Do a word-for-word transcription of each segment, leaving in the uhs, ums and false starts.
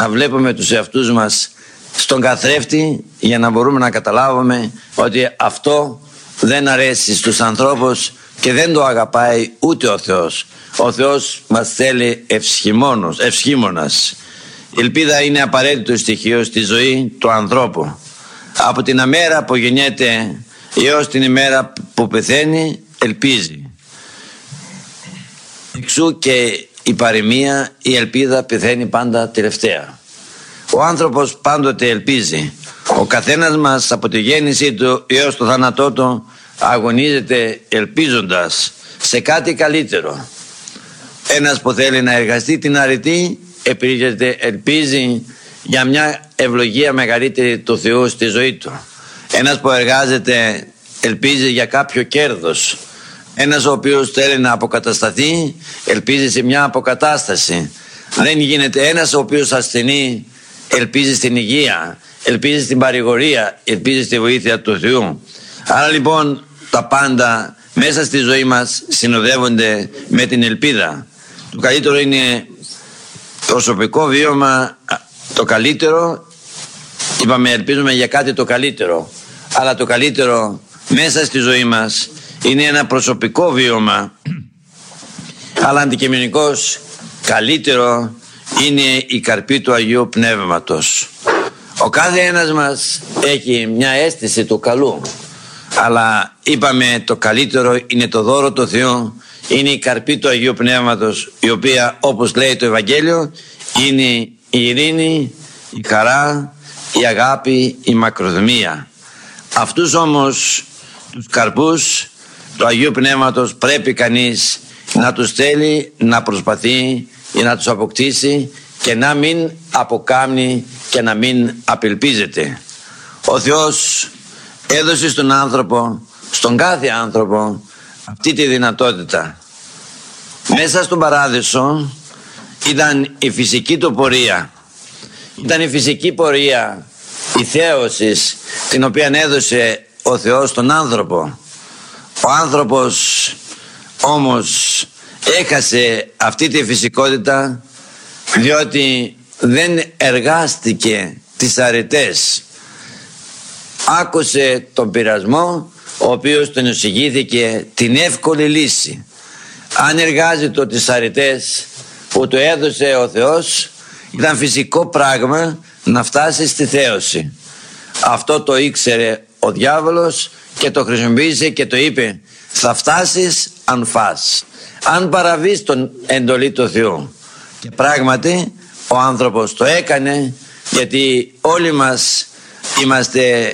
να βλέπουμε τους εαυτούς μας στον καθρέφτη για να μπορούμε να καταλάβουμε ότι αυτό δεν αρέσει στους ανθρώπους και δεν το αγαπάει ούτε ο Θεός. Ο Θεός μας θέλει ευσχημόνος, ευσχήμονας. Η ελπίδα είναι απαραίτητο στοιχείο στη ζωή του ανθρώπου. Από την ημέρα που γεννιέται έως την ημέρα που πεθαίνει ελπίζει. Εξού και η παροιμία, η ελπίδα πεθαίνει πάντα τελευταία. Ο άνθρωπος πάντοτε ελπίζει. Ο καθένας μας από τη γέννησή του έως το θάνατό του αγωνίζεται ελπίζοντας σε κάτι καλύτερο. Ένας που θέλει να εργαστεί την αρετή ελπίζει για μια ευλογία μεγαλύτερη του Θεού στη ζωή του. Ένας που εργάζεται ελπίζει για κάποιο κέρδος. Ένας ο οποίος θέλει να αποκατασταθεί ελπίζει σε μια αποκατάσταση. Δεν γίνεται. Ένας ο οποίος ασθενεί ελπίζει στην υγεία, ελπίζει στην παρηγορία, ελπίζει στη βοήθεια του Θεού. Άρα λοιπόν τα πάντα μέσα στη ζωή μας συνοδεύονται με την ελπίδα. Το καλύτερο είναι προσωπικό βίωμα, το καλύτερο, είπαμε ελπίζουμε για κάτι το καλύτερο, αλλά το καλύτερο μέσα στη ζωή μας είναι ένα προσωπικό βίωμα, αλλά αντικειμενικώς καλύτερο είναι η καρπή του Αγίου Πνεύματος. Ο κάθε ένας μας έχει μια αίσθηση του καλού, αλλά είπαμε το καλύτερο είναι το δώρο του Θεού, είναι η καρπή του Αγίου Πνεύματος, η οποία όπως λέει το Ευαγγέλιο είναι η ειρήνη, η χαρά, η αγάπη, η μακροθυμία. Αυτούς όμως τους καρπούς του Αγίου Πνεύματος πρέπει κανείς να τους θέλει, να προσπαθεί ή να τους αποκτήσει και να μην αποκάμνει και να μην απελπίζεται. Ο Θεός έδωσε στον άνθρωπο, στον κάθε άνθρωπο, αυτή τη δυνατότητα. Μέσα στον παράδεισο ήταν η φυσική του πορεία. Ήταν η φυσική πορεία, η θέωσης, την οποία έδωσε ο Θεός στον άνθρωπο. Ο άνθρωπος όμως έχασε αυτή τη φυσικότητα διότι δεν εργάστηκε τις αρετές. Άκουσε τον πειρασμό ο οποίος τον εισηγήθηκε την εύκολη λύση. Αν εργάζεται τις αρετές που του έδωσε ο Θεός, ήταν φυσικό πράγμα να φτάσει στη θέωση. Αυτό το ήξερε ο διάβολος και το χρησιμοποίησε και το είπε: θα φτάσεις αν φας, αν παραβείς τον εντολή του Θεού. Και πράγματι ο άνθρωπος το έκανε, γιατί όλοι μας είμαστε,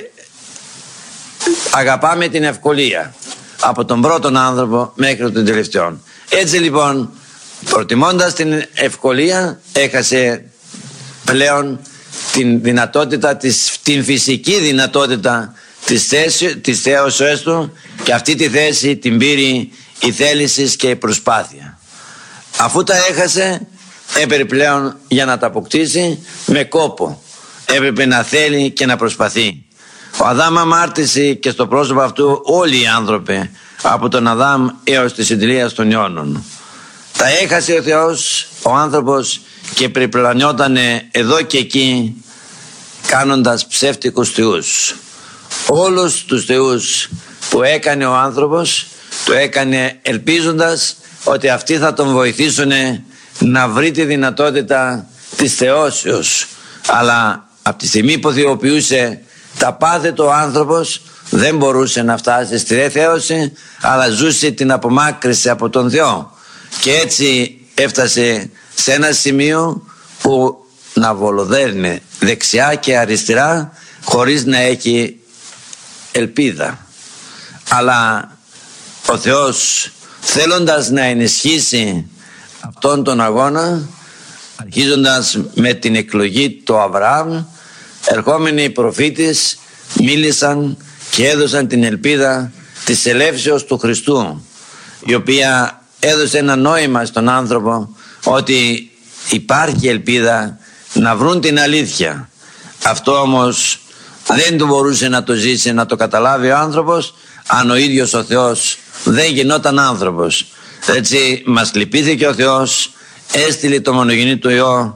αγαπάμε την ευκολία από τον πρώτον άνθρωπο μέχρι τον τελευταίο. Έτσι λοιπόν, προτιμώντας την ευκολία, έχασε πλέον την δυνατότητα, της, την φυσική δυνατότητα της, θέση, της θέωσης του, και αυτή τη θέση την πήρε η θέληση και η προσπάθεια. Αφού τα έχασε, έπρεπε πλέον για να τα αποκτήσει με κόπο. Έπρεπε να θέλει και να προσπαθεί. Ο Αδάμ αμάρτησε και στο πρόσωπο αυτού όλοι οι άνθρωποι, από τον Αδάμ έως τη συντηρία των αιώνων. Τα έχασε ο Θεός, ο άνθρωπος, και περιπλανιότανε εδώ και εκεί κάνοντας ψεύτικους θεούς. Όλους τους θεούς που έκανε ο άνθρωπος το έκανε ελπίζοντας ότι αυτοί θα τον βοηθήσουν να βρει τη δυνατότητα της θεώσεως. Αλλά από τη στιγμή που θεοποιούσε τα πάθη του ο άνθρωπος, δεν μπορούσε να φτάσει στη θέωση, αλλά ζούσε την απομάκρυση από τον Θεό. Και έτσι έφτασε σε ένα σημείο που να βολοδέρνει δεξιά και αριστερά χωρίς να έχει ελπίδα. Αλλά ο Θεός, θέλοντας να ενισχύσει αυτόν τον αγώνα, αρχίζοντας με την εκλογή του Αβραάμ, ερχόμενοι οι προφήτες μίλησαν και έδωσαν την ελπίδα της ελεύσεως του Χριστού, η οποία έδωσε ένα νόημα στον άνθρωπο ότι υπάρχει ελπίδα να βρουν την αλήθεια. Αυτό όμως δεν το μπορούσε να το ζήσει, να το καταλάβει ο άνθρωπος, αν ο ίδιος ο Θεός δεν γινόταν άνθρωπος. Έτσι μας λυπήθηκε ο Θεός, έστειλε το μονογενή του Υιό,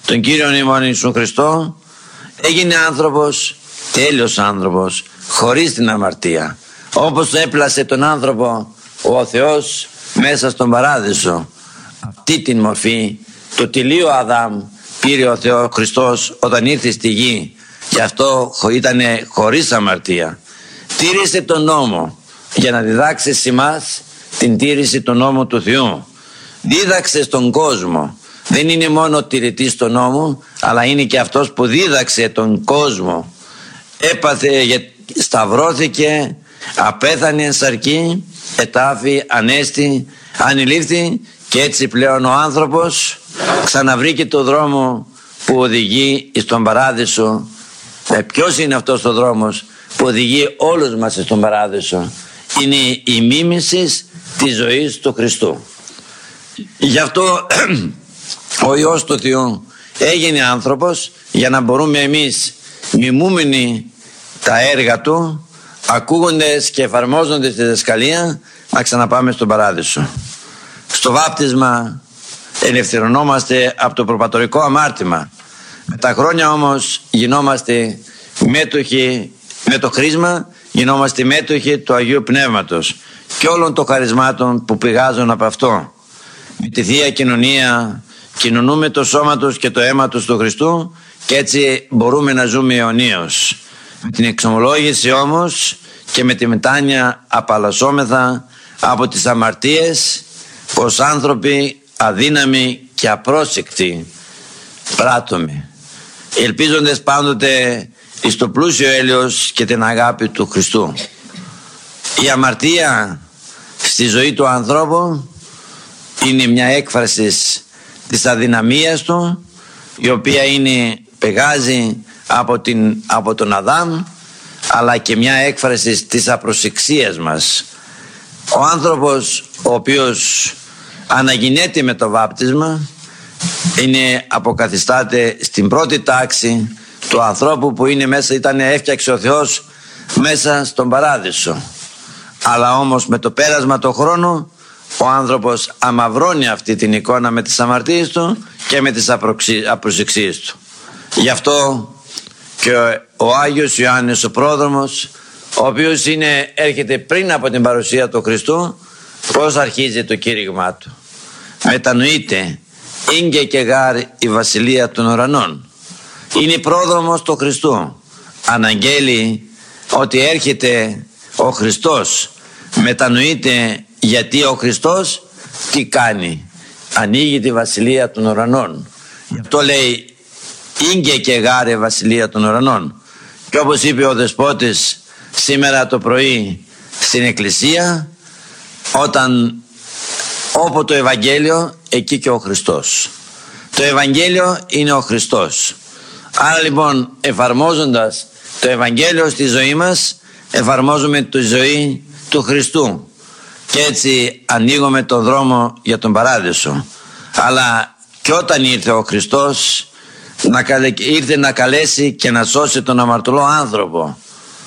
τον Κύριον ημών Ιησού Χριστό, έγινε άνθρωπος, τέλειος άνθρωπος, χωρίς την αμαρτία. Όπως το έπλασε τον άνθρωπο ο Θεός μέσα στον παράδεισο, αυτή την μορφή, το τελείο Αδάμ, πήρε ο Θεός Χριστός όταν ήρθε στη γη. Γι' αυτό ήταν χωρίς αμαρτία. Τήρησε τον νόμο για να διδάξει σε εμάς την τήρηση του νόμου του Θεού. Δίδαξε στον κόσμο. Δεν είναι μόνο τηρητής του νόμου, αλλά είναι και αυτός που δίδαξε τον κόσμο. Έπαθε, σταυρώθηκε, απέθανε εν σαρκή, ετάφη, ανέστη, ανηλήφθη, και έτσι πλέον ο άνθρωπος ξαναβρήκε το δρόμο που οδηγεί στον παράδεισο. Ε, ποιος είναι αυτός ο δρόμος που οδηγεί όλους μας στον παράδεισο? Είναι η μίμηση της ζωής του Χριστού. Γι' αυτό ο Υιός του Θεού έγινε άνθρωπος, για να μπορούμε εμείς, μιμούμενοι τα έργα Του, ακούγοντες και εφαρμόζοντες τη διδασκαλία, να ξαναπάμε στον παράδεισο. Στο βάπτισμα ελευθερωνόμαστε από το προπατορικό αμάρτημα. Με τα χρόνια όμως γινόμαστε μέτοχοι, με το χρήσμα γινόμαστε μέτοχοι του Αγίου Πνεύματος και όλων των χαρισμάτων που πηγάζουν από αυτό. Με τη Θεία Κοινωνία κοινωνούμε το σώμα Τους και το αίμα Τους του Χριστού, και έτσι μπορούμε να ζούμε αιωνίως. Με την εξομολόγηση όμως και με τη μετάνοια απαλλασσόμεθα από τις αμαρτίες ως άνθρωποι αδύναμοι και απρόσεκτοι πράττουμε, ελπίζοντες πάντοτε εις το πλούσιο έλεος και την αγάπη του Χριστού. Η αμαρτία στη ζωή του ανθρώπου είναι μια έκφραση της αδυναμίας του, η οποία είναι, πηγάζει από, την, από τον Αδάμ, αλλά και μια έκφραση της απροσεξίας μας. Ο άνθρωπος ο οποίος αναγεννιέται με το βάπτισμα είναι, αποκαθιστάται στην πρώτη τάξη του ανθρώπου που είναι μέσα, ήταν έφτιαξε ο Θεός μέσα στον παράδεισο. Αλλά όμως με το πέρασμα του χρόνου ο άνθρωπος αμαυρώνει αυτή την εικόνα με τις αμαρτίες του και με τις απροσεξίες του. Γι' αυτό και ο Άγιος Ιωάννης ο Πρόδρομος, ο οποίος είναι, έρχεται πριν από την παρουσία του Χριστού, πώς αρχίζει το κήρυγμά του? Μετανοείται, ήγγε και γάρ η βασιλεία των ουρανών. Είναι πρόδρομος του Χριστού. Αναγγέλει ότι έρχεται ο Χριστός. Μετανοείται γιατί ο Χριστός τι κάνει? Ανοίγει τη βασιλεία των ουρανών. Γι' αυτό λέει ήγγε και γάρ η βασιλεία των ουρανών. Και όπως είπε ο Δεσπότης σήμερα το πρωί στην Εκκλησία, όταν όπου το Ευαγγέλιο, εκεί και ο Χριστός. Το Ευαγγέλιο είναι ο Χριστός. Άρα λοιπόν, εφαρμόζοντας το Ευαγγέλιο στη ζωή μας, εφαρμόζουμε τη ζωή του Χριστού και έτσι ανοίγουμε τον δρόμο για τον παράδεισο. Αλλά και όταν ήρθε ο Χριστός, να καλε... ήρθε να καλέσει και να σώσει τον αμαρτωλό άνθρωπο.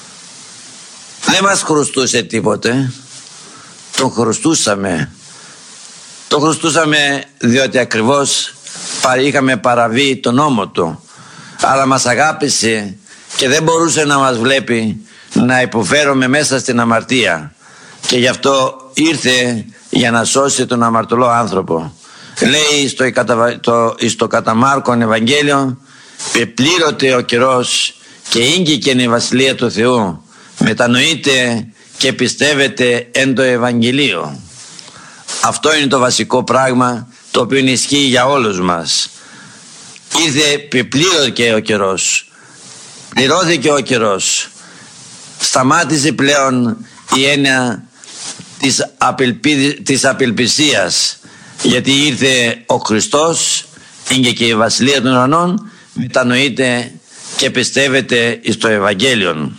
Δεν μας χρωστούσε τίποτε, τον χρωστούσαμε. Το χρωστούσαμε διότι ακριβώς είχαμε παραβεί τον νόμο Του, αλλά μας αγάπησε και δεν μπορούσε να μας βλέπει να υποφέρουμε μέσα στην αμαρτία, και γι' αυτό ήρθε για να σώσει τον αμαρτωλό άνθρωπο. Λέει στο, το, στο κατά Μάρκον Ευαγγέλιο, πεπλήρωται ο καιρός και ήγγικεν η βασιλεία του Θεού, μετανοείτε και πιστεύετε εν το Ευαγγελίο. Αυτό είναι το βασικό πράγμα το οποίο ισχύει για όλους μας. Ήρθε, πεπλήρωθηκε ο καιρός, πληρώθηκε ο καιρός, σταμάτησε πλέον η έννοια της, απελπι... της απελπισίας, γιατί ήρθε ο Χριστός, είναι και η βασιλεία των ουρανών, μετανοείτε και πιστεύετε στο Ευαγγέλιο.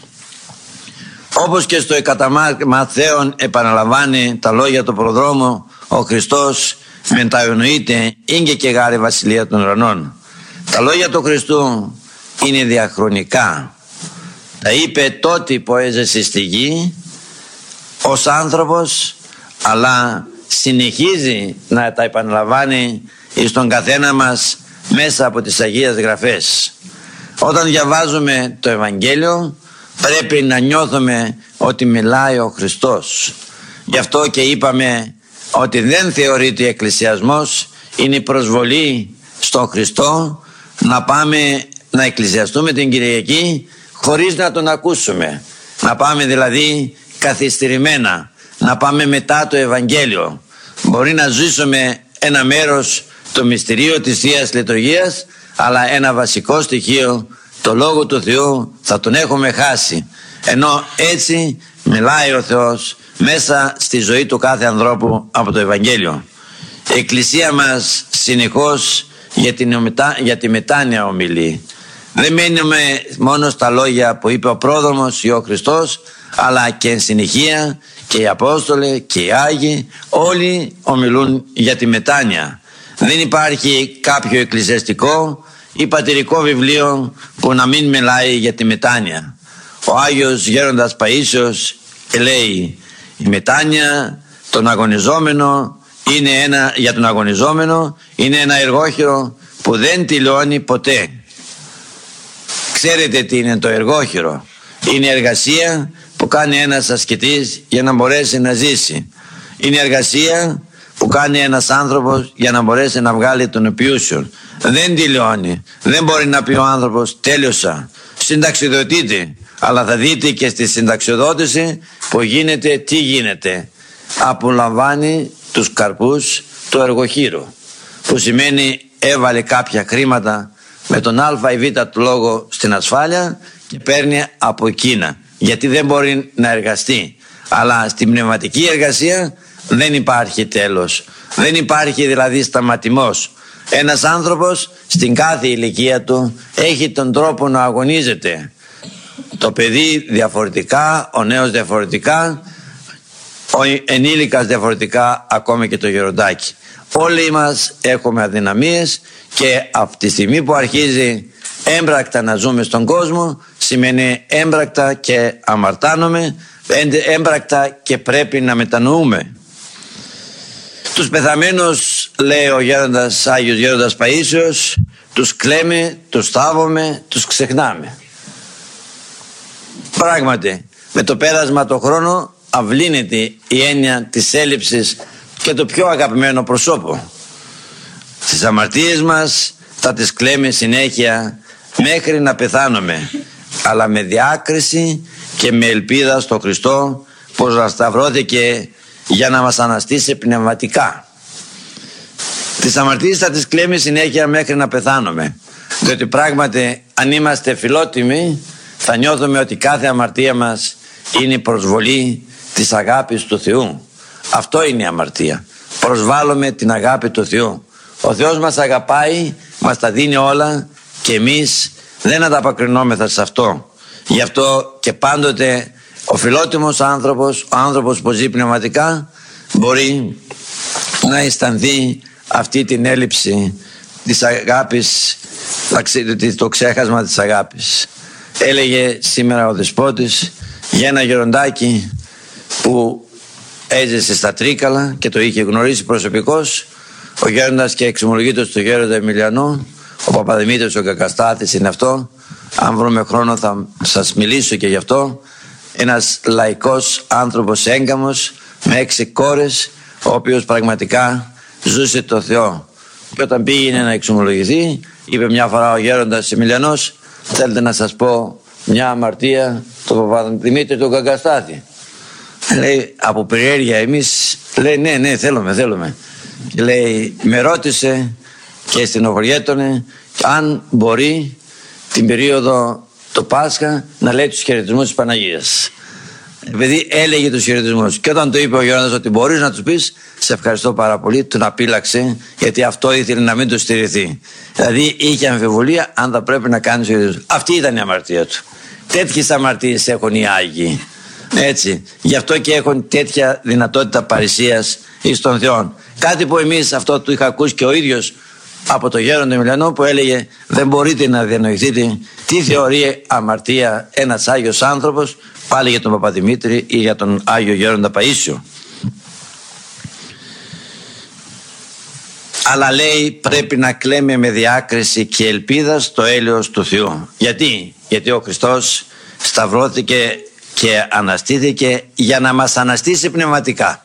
Όπως και στο κατά Ματθαίον επαναλαμβάνει τα λόγια του προδρόμου ο Χριστός, μετανοείται είναι και γάρη βασιλεία των ουρανών. Τα λόγια του Χριστού είναι διαχρονικά. Τα είπε τότε που έζησε στη γη ως άνθρωπος, αλλά συνεχίζει να τα επαναλαμβάνει στον καθένα μας μέσα από τις Αγίες Γραφές. Όταν διαβάζουμε το Ευαγγέλιο πρέπει να νιώθουμε ότι μιλάει ο Χριστός. Γι' αυτό και είπαμε ότι δεν θεωρείται εκκλησιασμός, είναι η προσβολή στον Χριστό να πάμε να εκκλησιαστούμε την Κυριακή χωρίς να τον ακούσουμε. Να πάμε δηλαδή καθυστερημένα, να πάμε μετά το Ευαγγέλιο. Μπορεί να ζήσουμε ένα μέρος το μυστηρίο της Θείας Λειτουργίας, αλλά ένα βασικό στοιχείο, το Λόγο του Θεού, θα τον έχουμε χάσει. Ενώ έτσι μιλάει ο Θεός μέσα στη ζωή του κάθε ανθρώπου από το Ευαγγέλιο. Η Εκκλησία μας συνεχώς για, την, για τη μετάνοια ομιλεί. Δεν μένουμε μόνο στα λόγια που είπε ο πρόδρομος ή ο Χριστός, αλλά και εν συνεχεία και οι Απόστολοι και οι Άγιοι όλοι ομιλούν για τη μετάνοια. Δεν υπάρχει κάποιο εκκλησιαστικό ή πατηρικό βιβλίο που να μην μιλάει για τη μετάνοια. Ο Άγιος Γέροντας Παΐσιος λέει: η μετάνοια τον αγωνιζόμενο είναι ένα, για τον αγωνιζόμενο είναι ένα εργόχειρο που δεν τελειώνει ποτέ. Ξέρετε τι είναι το εργόχειρο? Είναι εργασία που κάνει ένας ασκητής για να μπορέσει να ζήσει. Είναι εργασία που κάνει ένας άνθρωπος για να μπορέσει να βγάλει τον επιούσιο. Δεν τελειώνει. Δεν μπορεί να πει ο άνθρωπος τέλειωσα. Συνταξιοδοτείται. Αλλά θα δείτε και στη συνταξιοδότηση που γίνεται, τι γίνεται. Απολαμβάνει τους καρπούς του εργοχείρου. Που σημαίνει έβαλε κάποια χρήματα με τον α ή β του λόγο στην ασφάλεια και παίρνει από εκείνα. Γιατί δεν μπορεί να εργαστεί. Αλλά στην πνευματική εργασία δεν υπάρχει τέλος. Δεν υπάρχει δηλαδή σταματημός. Ένας άνθρωπος στην κάθε ηλικία του έχει τον τρόπο να αγωνίζεται. Το παιδί διαφορετικά, ο νέος διαφορετικά, ο ενήλικας διαφορετικά, ακόμη και το γεροντάκι. Όλοι μας έχουμε αδυναμίες και από τη στιγμή που αρχίζει έμπρακτα να ζούμε στον κόσμο, σημαίνει έμπρακτα και αμαρτάνομαι, έμπρακτα και πρέπει να μετανοούμε. Τους πεθαμένους, λέει ο γέροντας, Άγιος Γέροντας Παΐσιος, τους κλαίμε, τους θάβουμε, τους ξεχνάμε. Πράγματι, με το πέρασμα του χρόνου αυλύνεται η έννοια της έλλειψης και το πιο αγαπημένο προσώπου. Τις αμαρτίες μας θα τις κλαίμε συνέχεια μέχρι να πεθάνουμε, αλλά με διάκριση και με ελπίδα στο Χριστό, πως σταυρώθηκε για να μας αναστήσει πνευματικά. Τις αμαρτίες θα τις κλαίμε συνέχεια μέχρι να πεθάνουμε, διότι πράγματι αν είμαστε φιλότιμοι θα νιώθουμε ότι κάθε αμαρτία μας είναι η προσβολή της αγάπης του Θεού. Αυτό είναι η αμαρτία. Προσβάλλουμε την αγάπη του Θεού. Ο Θεός μας αγαπάει, μας τα δίνει όλα και εμείς δεν ανταποκρινόμεθα σε αυτό. Γι' αυτό και πάντοτε ο φιλότιμος άνθρωπος, ο άνθρωπος που ζει πνευματικά, μπορεί να αισθανθεί αυτή την έλλειψη της αγάπης, το ξέχασμα της αγάπης. Έλεγε σήμερα ο Δεσπότης για ένα γεροντάκι που έζησε στα Τρίκαλα και το είχε γνωρίσει προσωπικώς, ο γέροντας και εξομολογήτως του γέροντα Εμιλιανού, ο Παπαδημήτρης ο Κακαστάθης είναι αυτό. Αν βρούμε χρόνο θα σας μιλήσω και γι' αυτό. Ένας λαϊκός άνθρωπος έγκαμος με έξι κόρες, ο οποίος πραγματικά ζούσε το Θεό. Και όταν πήγαινε να εξομολογηθεί, είπε μια φορά ο γέροντας Εμιλιανός: θέλετε να σας πω μια αμαρτία του Παπαδημήτρη του Κακαστάθη? Λέει από περιέργεια εμείς, λέει ναι ναι θέλουμε θέλουμε. Και λέει με ρώτησε και στενοχωριέτωνε αν μπορεί την περίοδο το Πάσχα να λέει τους χαιρετισμούς της Παναγίας. Επειδή έλεγε τους χαιρετισμούς και όταν το είπε ο Γιώργος ότι μπορείς να τους πεις σε ευχαριστώ πάρα πολύ, τον απείλαξε γιατί αυτό ήθελε να μην του στηριχθεί. Δηλαδή είχε αμφιβολία αν θα πρέπει να κάνει χαιρετισμούς. Αυτή ήταν η αμαρτία του. Τέτοιες αμαρτίες έχουν οι Άγιοι. Έτσι. Γι' αυτό και έχουν τέτοια δυνατότητα παρησίας εις τον Θεό. Κάτι που εμείς αυτό το είχα ακούσει και ο ίδιος από το γέροντα Εμιλιανό που έλεγε δεν μπορείτε να διανοηθείτε τι θεωρεί αμαρτία ένας Άγιος άνθρωπος, πάλι για τον Παπαδημήτρη ή για τον Άγιο Γέροντα Παΐσιο. αλλά λέει πρέπει να κλαίμε με διάκριση και ελπίδα στο έλεος του Θεού. Γιατί? Γιατί ο Χριστός σταυρώθηκε και αναστήθηκε για να μας αναστήσει πνευματικά.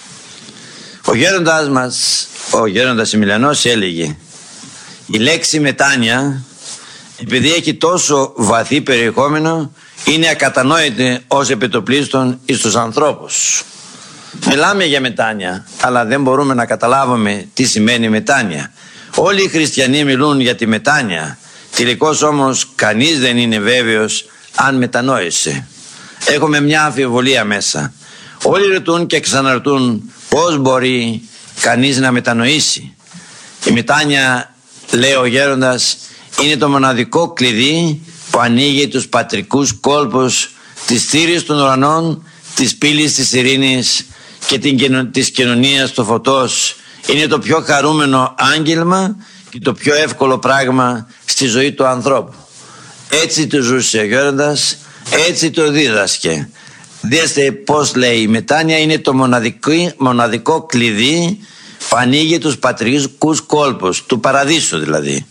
Ο γέροντας μας, ο γέροντας Εμιλιανός έλεγε, η λέξη μετάνοια, επειδή έχει τόσο βαθύ περιεχόμενο, είναι ακατανόητη ως επιτοπλίστων εις τους ανθρώπους. Μιλάμε για μετάνοια, αλλά δεν μπορούμε να καταλάβουμε τι σημαίνει μετάνοια. Όλοι οι χριστιανοί μιλούν για τη μετάνοια. Τελικώς όμως κανείς δεν είναι βέβαιος αν μετανόησε. Έχουμε μια αμφιβολία μέσα. Όλοι ρωτούν και ξαναρωτούν πώς μπορεί κανείς να μετανοήσει. Η μετάνοια, λέει ο γέροντας, είναι το μοναδικό κλειδί που ανοίγει τους πατρικούς κόλπους της θύρης των ουρανών, της πύλης της ειρήνης και της κοινωνίας του φωτός. Είναι το πιο χαρούμενο άγγελμα και το πιο εύκολο πράγμα στη ζωή του ανθρώπου. Έτσι το ζούσε ο γέροντας, έτσι το δίδασκε. Δέστε πως λέει, η μετάνοια είναι το μοναδικό, μοναδικό κλειδί που ανοίγει τους πατρικούς κόλπους, του παραδείσου δηλαδή,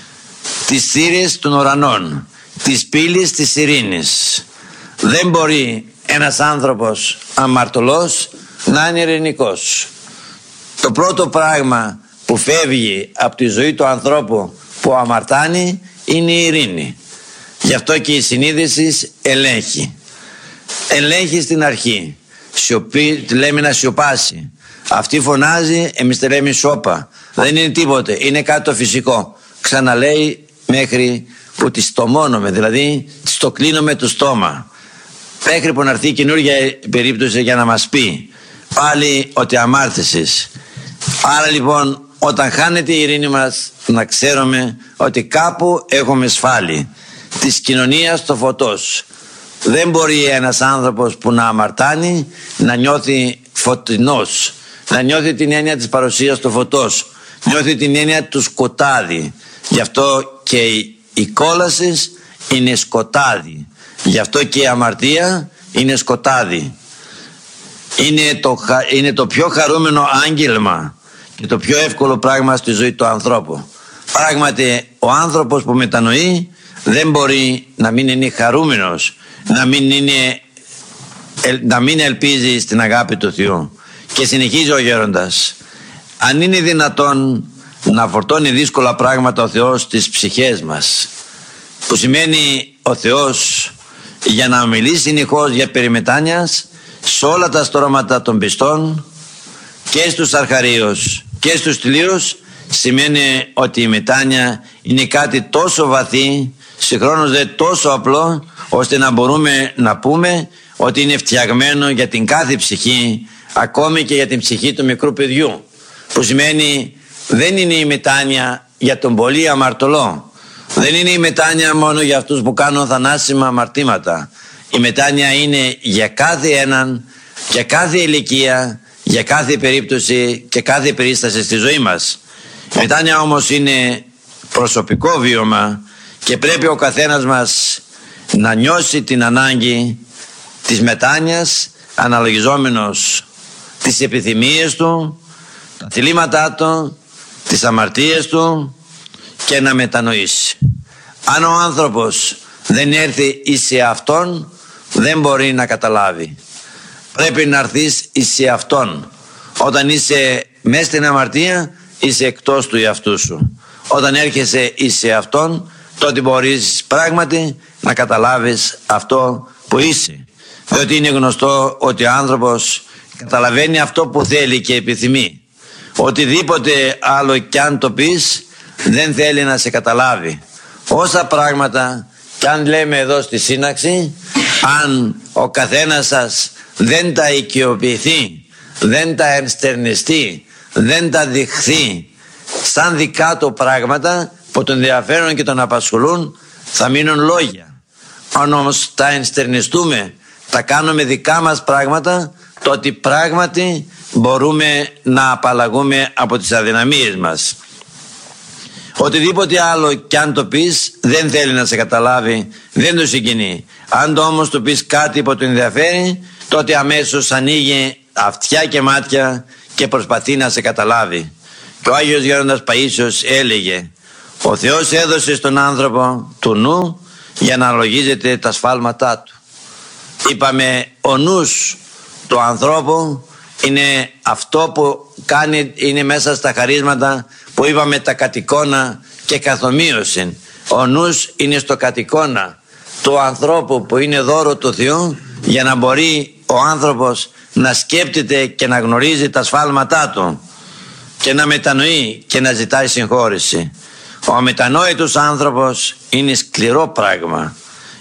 τις θύρες των ουρανών, της πύλης της ειρήνης. Δεν μπορεί ένας άνθρωπος αμαρτωλός να είναι ειρηνικός. Το πρώτο πράγμα που φεύγει από τη ζωή του ανθρώπου που αμαρτάνει είναι η ειρήνη. Γι' αυτό και η συνείδηση ελέγχει. Ελέγχει στην αρχή. Σιωπή, λέμε να σιωπάσει. Αυτή φωνάζει, εμείς τη λέμε σώπα. Δεν είναι τίποτε, είναι κάτι το φυσικό. Ξαναλέει μέχρι που τη στομώνουμε, δηλαδή τη το κλείνουμε το στόμα. Μέχρι που να έρθει καινούργια περίπτωση για να μας πει πάλι ότι αμάρτησες. Άρα λοιπόν όταν χάνεται η ειρήνη μας, να ξέρουμε ότι κάπου έχουμε σφάλει. Της κοινωνίας το φωτός. Δεν μπορεί ένας άνθρωπος που να αμαρτάνει να νιώθει φωτεινός, να νιώθει την έννοια της παρουσίας του φωτός, νιώθει την έννοια του σκοτάδι. Γι' αυτό και η κόλαση είναι σκοτάδι. Γι' αυτό και η αμαρτία είναι σκοτάδι. Είναι το, είναι το πιο χαρούμενο άγγελμα και το πιο εύκολο πράγμα στη ζωή του ανθρώπου. Πράγματι ο άνθρωπος που μετανοεί δεν μπορεί να μην είναι χαρούμενος, να μην, είναι, να μην ελπίζει στην αγάπη του Θεού. Και συνεχίζει ο γέροντας, αν είναι δυνατόν να φορτώνει δύσκολα πράγματα ο Θεός στις ψυχές μας, που σημαίνει ο Θεός για να μιλήσει συνεχώς για περιμετάνιας σε όλα τα στρώματα των πιστών και στους αρχαρίους και στους τλίους, σημαίνει ότι η μετάνοια είναι κάτι τόσο βαθύ, συγχρόνως δε τόσο απλό, ώστε να μπορούμε να πούμε ότι είναι φτιαγμένο για την κάθε ψυχή, ακόμη και για την ψυχή του μικρού παιδιού, που σημαίνει δεν είναι η μετάνοια για τον πολύ αμαρτωλό, δεν είναι η μετάνοια μόνο για αυτούς που κάνουν θανάσιμα αμαρτήματα. Η μετάνοια είναι για κάθε έναν, για κάθε ηλικία, για κάθε περίπτωση και κάθε περίσταση στη ζωή μας. Η μετάνοια όμως είναι προσωπικό βίωμα και πρέπει ο καθένας μας να νιώσει την ανάγκη της μετάνοιας αναλογιζόμενος τις επιθυμίες του, τα θλίματά του, τις αμαρτίες του και να μετανοήσει. Αν ο άνθρωπος δεν έρθει εις εαυτόν, δεν μπορεί να καταλάβει. Πρέπει να έρθεις εις εαυτόν. Όταν είσαι μέσα στην αμαρτία, είσαι εκτός του εαυτού σου. Όταν έρχεσαι εις εαυτόν, τότε μπορείς πράγματι να καταλάβεις αυτό που είσαι. Διότι είναι γνωστό ότι ο άνθρωπος καταλαβαίνει αυτό που θέλει και επιθυμεί. Οτιδήποτε άλλο κι αν το πεις, δεν θέλει να σε καταλάβει. Όσα πράγματα κι αν λέμε εδώ στη σύναξη, αν ο καθένας σας δεν τα οικειοποιηθεί, δεν τα ενστερνιστεί, δεν τα δειχθεί σαν δικά του πράγματα που τον ενδιαφέρουν και τον απασχολούν, θα μείνουν λόγια. Αν όμως τα ενστερνιστούμε, τα κάνουμε δικά μας πράγματα, τότε πράγματι μπορούμε να απαλλαγούμε από τις αδυναμίες μας. Οτιδήποτε άλλο κι αν το πεις, δεν θέλει να σε καταλάβει, δεν το συγκινεί. Αν το όμως το πεις κάτι που τον ενδιαφέρει, τότε αμέσως ανοίγει αυτιά και μάτια και προσπαθεί να σε καταλάβει. Και ο Άγιος Γέροντας Παΐσιος έλεγε: ο Θεός έδωσε στον άνθρωπο του νου για να λογίζεται τα σφάλματά του. Είπαμε, ο νους του ανθρώπου είναι αυτό που κάνει, είναι μέσα στα χαρίσματα που είπαμε, τα κατ' και καθομοίωση. Ο νους είναι στο κατ' του ανθρώπου που είναι δώρο του Θεού, για να μπορεί ο άνθρωπος να σκέπτεται και να γνωρίζει τα σφάλματά του και να μετανοεί και να ζητάει συγχώρεση. Ο αμετανόητος άνθρωπος είναι σκληρό πράγμα.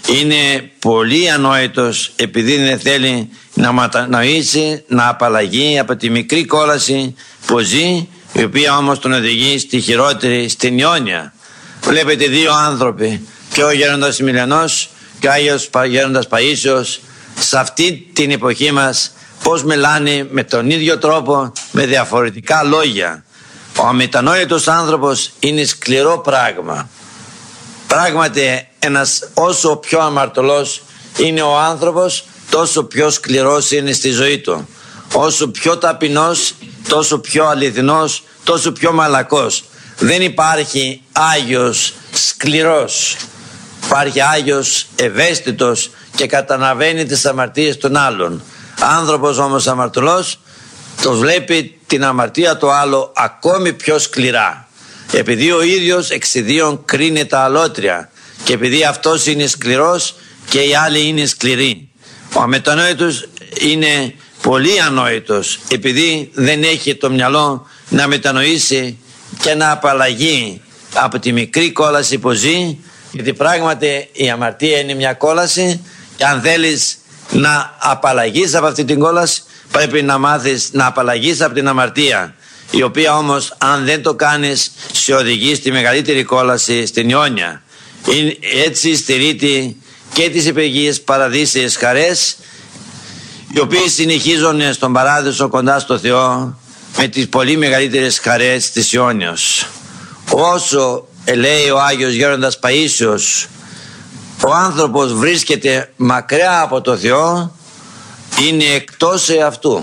Είναι πολύ ανόητος επειδή δεν θέλει να μετανοήσει, να απαλλαγεί από τη μικρή κόλαση που ζει, η οποία όμως τον οδηγεί στη χειρότερη, στην αιώνια. Βλέπετε δύο άνθρωποι, και ο Γέροντας Εμιλιανός και ο Άγιος Γέροντας Παΐσιος, σε αυτή την εποχή μας, πώς μιλάνε με τον ίδιο τρόπο, με διαφορετικά λόγια. Ο αμετανόητος άνθρωπος είναι σκληρό πράγμα. Πράγματι, ένας όσο πιο αμαρτωλός είναι ο άνθρωπος, τόσο πιο σκληρός είναι στη ζωή του. Όσο πιο ταπεινός, τόσο πιο αληθινός, τόσο πιο μαλακός. Δεν υπάρχει Άγιος σκληρός. Υπάρχει Άγιος ευαίσθητος και καταλαβαίνει τις αμαρτίες των άλλων. Άνθρωπος όμως αμαρτωλός το βλέπει την αμαρτία του άλλου ακόμη πιο σκληρά. Επειδή ο ίδιος εξιδίων κρίνει τα αλότρια και επειδή αυτός είναι σκληρός και οι άλλοι είναι σκληροί. Ο αμετανόητος είναι πολύ ανόητος επειδή δεν έχει το μυαλό να μετανοήσει και να απαλλαγεί από τη μικρή κόλαση που ζει, γιατί πράγματι η αμαρτία είναι μια κόλαση και αν θέλεις να απαλλαγείς από αυτή την κόλαση πρέπει να μάθεις να απαλλαγείς από την αμαρτία, η οποία όμως αν δεν το κάνεις σε οδηγεί στη μεγαλύτερη κόλαση, στην αιώνια. Έτσι στερείται και τις υπεργίες παραδείσιες χαρές, οι οποίες συνεχίζουν στον παράδεισο κοντά στο Θεό με τις πολύ μεγαλύτερες χαρές της αιώνιος. Όσο λέει ο Άγιος Γέροντας Παΐσιος, ο άνθρωπος βρίσκεται μακριά από το Θεό, είναι εκτός εαυτού.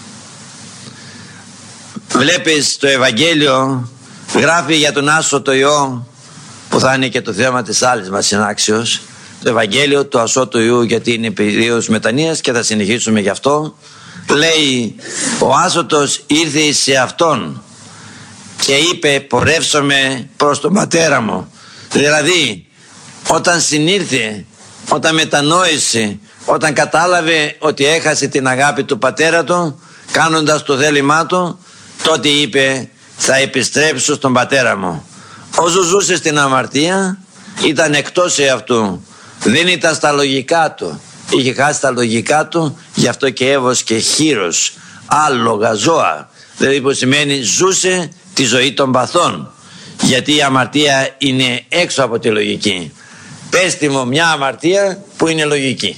Βλέπεις το Ευαγγέλιο γράφει για τον άσωτο Υιό, που θα είναι και το θέμα της άλλης μας συνάξεως, το Ευαγγέλιο του ασώτου Υιού, γιατί είναι περίοδος μετανοίας και θα συνεχίσουμε γι' αυτό. Λέει, ο άσωτος ήρθε σε αυτόν και είπε, πορεύσομαι προς τον πατέρα μου. Δηλαδή όταν συνήρθε, όταν μετανόησε, όταν κατάλαβε ότι έχασε την αγάπη του πατέρα του κάνοντας το θέλημά του, τότε είπε, θα επιστρέψω στον πατέρα μου. Όσο ζούσε στην αμαρτία ήταν εκτός εαυτού, δεν ήταν στα λογικά του, είχε χάσει τα λογικά του, γι' αυτό και έβοσκε χείρος, άλογα, ζώα, δηλαδή που σημαίνει ζούσε τη ζωή των παθών, γιατί η αμαρτία είναι έξω από τη λογική. Πέστε μου μια αμαρτία που είναι λογική.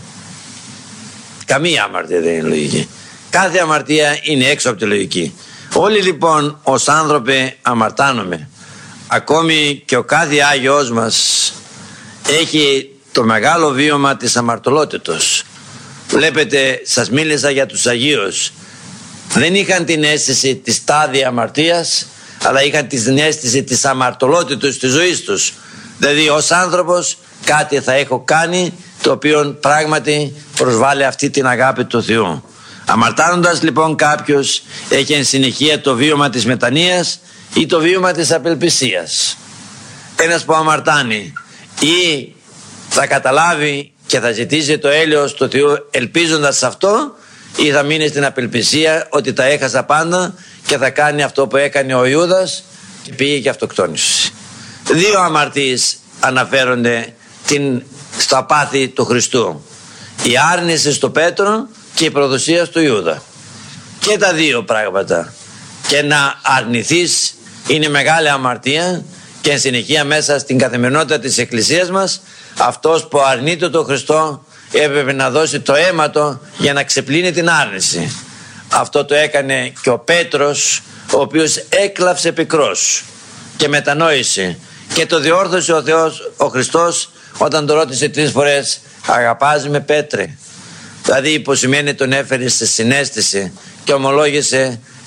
Καμία αμαρτία δεν είναι λογική. Κάθε αμαρτία είναι έξω από τη λογική. Όλοι λοιπόν ως άνθρωποι αμαρτάνομαι. Ακόμη και ο κάθε Άγιος μας έχει το μεγάλο βίωμα της αμαρτωλότητος. Βλέπετε, σας μίλησα για τους Αγίους. Δεν είχαν την αίσθηση της τάδε αμαρτίας, αλλά είχαν την αίσθηση της αμαρτωλότητος της ζωής τους. Δηλαδή ως άνθρωπος κάτι θα έχω κάνει το οποίο πράγματι προσβάλλει αυτή την αγάπη του Θεού. Αμαρτάνοντας λοιπόν κάποιος έχει εν συνεχεία το βίωμα της μετανοίας ή το βίωμα της απελπισίας. Ένας που αμαρτάνει ή θα καταλάβει και θα ζητήσει το έλεος του Θεού ελπίζοντας σε αυτό, ή θα μείνει στην απελπισία ότι τα έχασα πάντα και θα κάνει αυτό που έκανε ο Ιούδας και πήγε και αυτοκτόνησε. Δύο αμαρτίες αναφέρονται την, στο απάθη του Χριστού. Η άρνηση στο Πέτρο και η προδοσία στο Ιούδα. Και τα δύο πράγματα. Και να αρνηθείς είναι μεγάλη αμαρτία και εν συνεχεία μέσα στην καθημερινότητα της Εκκλησίας μας αυτός που αρνείται τον Χριστό έπρεπε να δώσει το αίμα του για να ξεπλύνει την άρνηση. Αυτό το έκανε και ο Πέτρος, ο οποίος έκλαψε πικρός και μετανόησε και το διόρθωσε ο Θεός, ο Χριστός, όταν το ρώτησε τρεις φορές, αγαπάς με Πέτρε? Δηλαδή υποσημαίνει τον έφερε στη συναίσθηση και ομολόγησε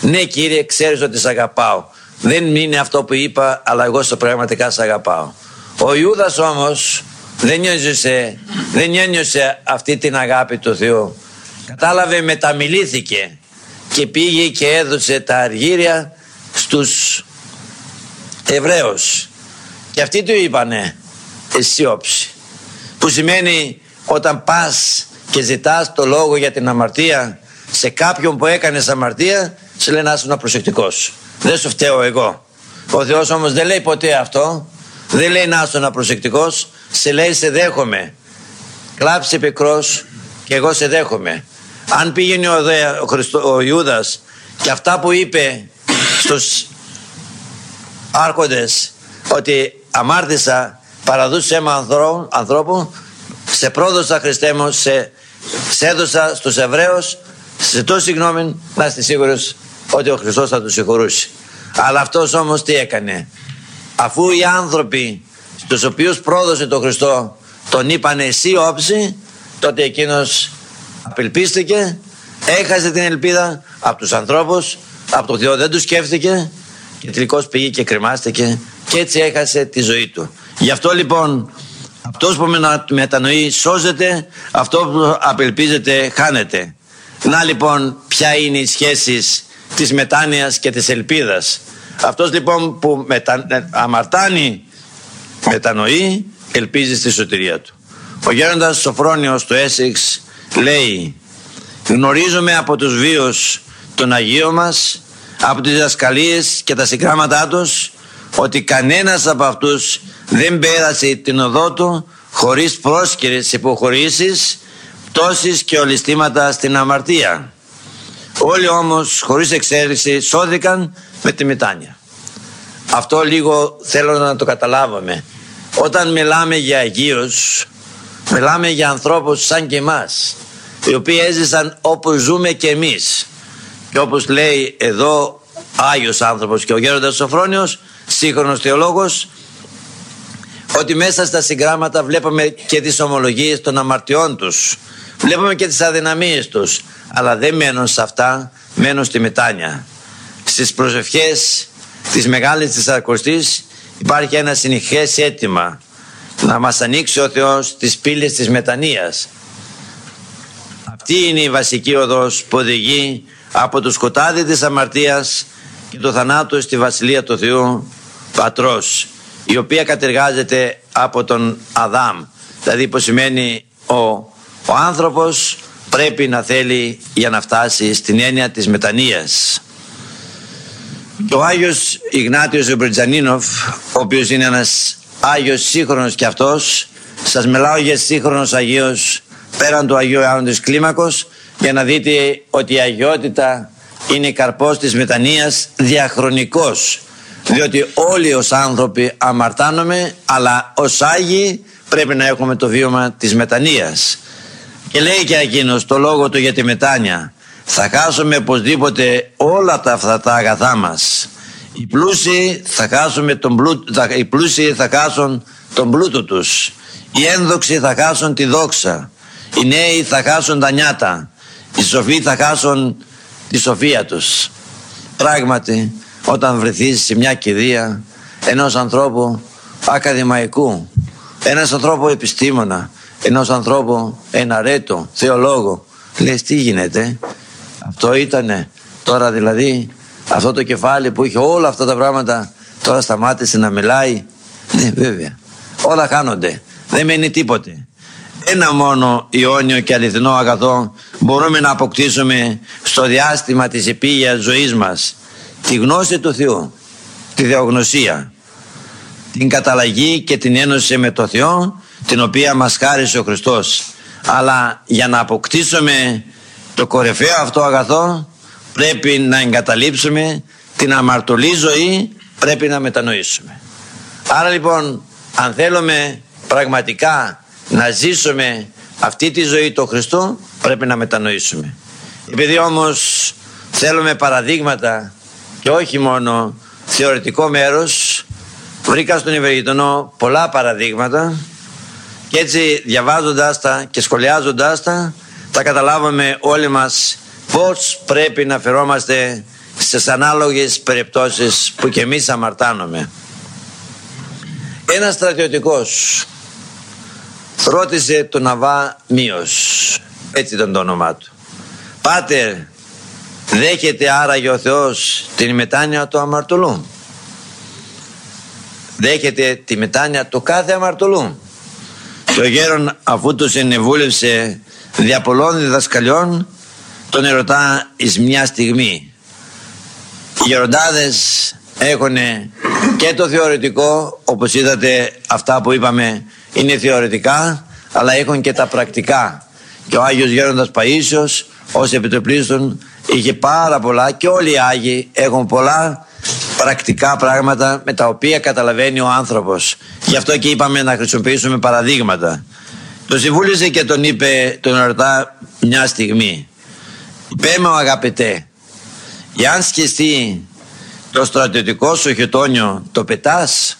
ναι Κύριε, ξέρεις ότι σ' αγαπάω. Δεν είναι αυτό που είπα, αλλά εγώ στο πραγματικά σ' αγαπάω. Ο Ιούδας όμως δεν νιώσε, δεν νιώσε αυτή την αγάπη του Θεού. Κατάλαβε, μεταμιλήθηκε και πήγε και έδωσε τα αργύρια στους Εβραίους. Και αυτοί του είπανε αισιόψη, που σημαίνει όταν πας και ζητάς το λόγο για την αμαρτία σε κάποιον που έκανες αμαρτία, σε λέει να είσαι προσεκτικός, δεν σου φταίω εγώ. Ο Θεός όμως δεν λέει ποτέ αυτό, δεν λέει να είσαι προσεκτικός, σε λέει σε δέχομαι, κλάψε πικρός και εγώ σε δέχομαι. Αν πήγαινε ο, δε, ο, Χριστό, ο Ιούδας και αυτά που είπε στους άρχοντες, ότι αμάρτησα, παραδούσε αίμα ανθρώπου, ανθρώπου, σε πρόδωσα Χριστέ μου, σε, σε έδωσα στους Εβραίους, σε ζητώ συγγνώμη, να είστε σίγουρος ότι ο Χριστός θα τους συγχωρούσε. Αλλά αυτός όμως τι έκανε? Αφού οι άνθρωποι στους οποίους πρόδωσε τον Χριστό τον είπανε εσύ όψη, τότε εκείνος απελπίστηκε, έχασε την ελπίδα από τους ανθρώπους, από το Θεό δεν του σκέφτηκε και τελικώς πήγε και κρεμάστηκε και έτσι έχασε τη ζωή του. Γι' αυτό λοιπόν αυτός που μετανοεί σώζεται, αυτό που απελπίζεται χάνεται. Να λοιπόν ποια είναι οι σχέσεις της μετάνοιας και της ελπίδας. Αυτός λοιπόν που μετα... αμαρτάνει μετανοεί, ελπίζει στη σωτηρία του. Ο γέροντας Σοφρόνιος του Έσεξ λέει: γνωρίζουμε από τους βίους των Αγίων μας, από τις διδασκαλίες και τα συγγράμματά τους, ότι κανένας από αυτούς δεν πέρασε την οδό του χωρίς πρόσκαιρες υποχωρήσεις, πτώσεις και ολιστήματα στην αμαρτία. Όλοι όμως χωρίς εξαίρεση σώθηκαν με τη μετάνοια. Αυτό λίγο θέλω να το καταλάβουμε. Όταν μιλάμε για Αγίους, μιλάμε για ανθρώπους σαν και εμάς, οι οποίοι έζησαν όπως ζούμε και εμείς. Και όπως λέει εδώ Άγιος άνθρωπος και ο γέροντας Σοφρόνιος, σύγχρονος θεολόγος, ότι μέσα στα συγγράμματα βλέπουμε και τις ομολογίες των αμαρτιών τους, βλέπουμε και τις αδυναμίες τους, αλλά δεν μένουν σε αυτά, μένουν στη μετάνοια. Στις προσευχές της Μεγάλης Τεσσαρακοστής υπάρχει ένα συνεχές αίτημα να μας ανοίξει ο Θεός τις πύλες της μετανοίας. Αυτή είναι η βασική οδός που οδηγεί από το σκοτάδι της αμαρτίας και το θανάτου στη Βασιλεία του Θεού Πατρός, η οποία κατεργάζεται από τον Αδάμ, δηλαδή που σημαίνει ο, ο άνθρωπος πρέπει να θέλει για να φτάσει στην έννοια της μετανοίας. Και ο Άγιος Ιγνάτιος Ζεμπριτζανίνοφ, ο οποίος είναι ένας Άγιος σύγχρονος και αυτός, σας μιλάω για σύγχρονος Αγίος πέραν του Αγίου Ιωάννου της Κλίμακος, για να δείτε ότι η αγιότητα είναι καρπός της μετανοίας διαχρονικός, διότι όλοι ως άνθρωποι αμαρτάνομαι, αλλά ως Άγιοι πρέπει να έχουμε το βίωμα της μετανοίας. Και λέει και εκείνος το λόγο του για τη μετάνοια: θα χάσουμε οπωσδήποτε όλα τα, αυτά τα αγαθά μας. Οι πλούσιοι θα χάσουμε τον πλούτο, θα, οι πλούσιοι θα χάσουν τον πλούτο τους. Οι ένδοξοι θα χάσουν τη δόξα. Οι νέοι θα χάσουν τα νιάτα. Οι σοφοί θα χάσουν τη σοφία τους. Πράγματι, όταν βρεθείς σε μια κηδεία ενός ανθρώπου ακαδημαϊκού, ένας ανθρώπου επιστήμονα, ενός ανθρώπου εναρέτο, θεολόγο, λες τι γίνεται? Αυτό ήτανε τώρα, δηλαδή αυτό το κεφάλι που είχε όλα αυτά τα πράγματα τώρα σταμάτησε να μιλάει? Ναι, βέβαια, όλα χάνονται, δεν μένει τίποτε. Ένα μόνο αιώνιο και αληθινό αγαθό μπορούμε να αποκτήσουμε στο διάστημα της επίγειας ζωής μας: τη γνώση του Θεού, τη θεογνωσία, την καταλλαγή και την ένωση με το Θεό, την οποία μας χάρισε ο Χριστός. Αλλά για να αποκτήσουμε το κορυφαίο αυτό αγαθό πρέπει να εγκαταλείψουμε την αμαρτωλή ζωή, πρέπει να μετανοήσουμε. Άρα λοιπόν, αν θέλουμε πραγματικά να ζήσουμε αυτή τη ζωή του Χριστού, πρέπει να μετανοήσουμε. Επειδή όμως θέλουμε παραδείγματα και όχι μόνο θεωρητικό μέρος, βρήκα στον Ευεργετονό πολλά παραδείγματα και έτσι διαβάζοντας τα και σχολιάζοντας τα, θα καταλάβουμε όλοι μας πώς πρέπει να φερόμαστε στις ανάλογες περιπτώσεις που και εμείς αμαρτάνομαι. Ένας στρατιωτικός ρώτησε τον Αβά Μίος, έτσι ήταν το όνομά του: «Πάτερ, δέχεται άραγε ο Θεός την μετάνοια του αμαρτωλού?» Δέχεται τη μετάνοια του κάθε αμαρτωλού. Και ο γέρον, αφού τους ενεβούλευσε δια πολλών διδασκαλιών, τον ερωτά εις μια στιγμή. Οι γεροντάδες έχουν και το θεωρητικό, όπως είδατε αυτά που είπαμε είναι θεωρητικά, αλλά έχουν και τα πρακτικά. Και ο Άγιος Γέροντας Παΐσιος ως επιτοπλίστων είχε πάρα πολλά, και όλοι οι Άγιοι έχουν πολλά πρακτικά πράγματα με τα οποία καταλαβαίνει ο άνθρωπος. Γι' αυτό και είπαμε να χρησιμοποιήσουμε παραδείγματα. Το συμβούλησε και τον είπε, τον ερωτά μια στιγμή: «Πέ με, αγαπητέ, εάν σκιστεί το στρατιωτικό σου χιτόνιο, το πετάς?»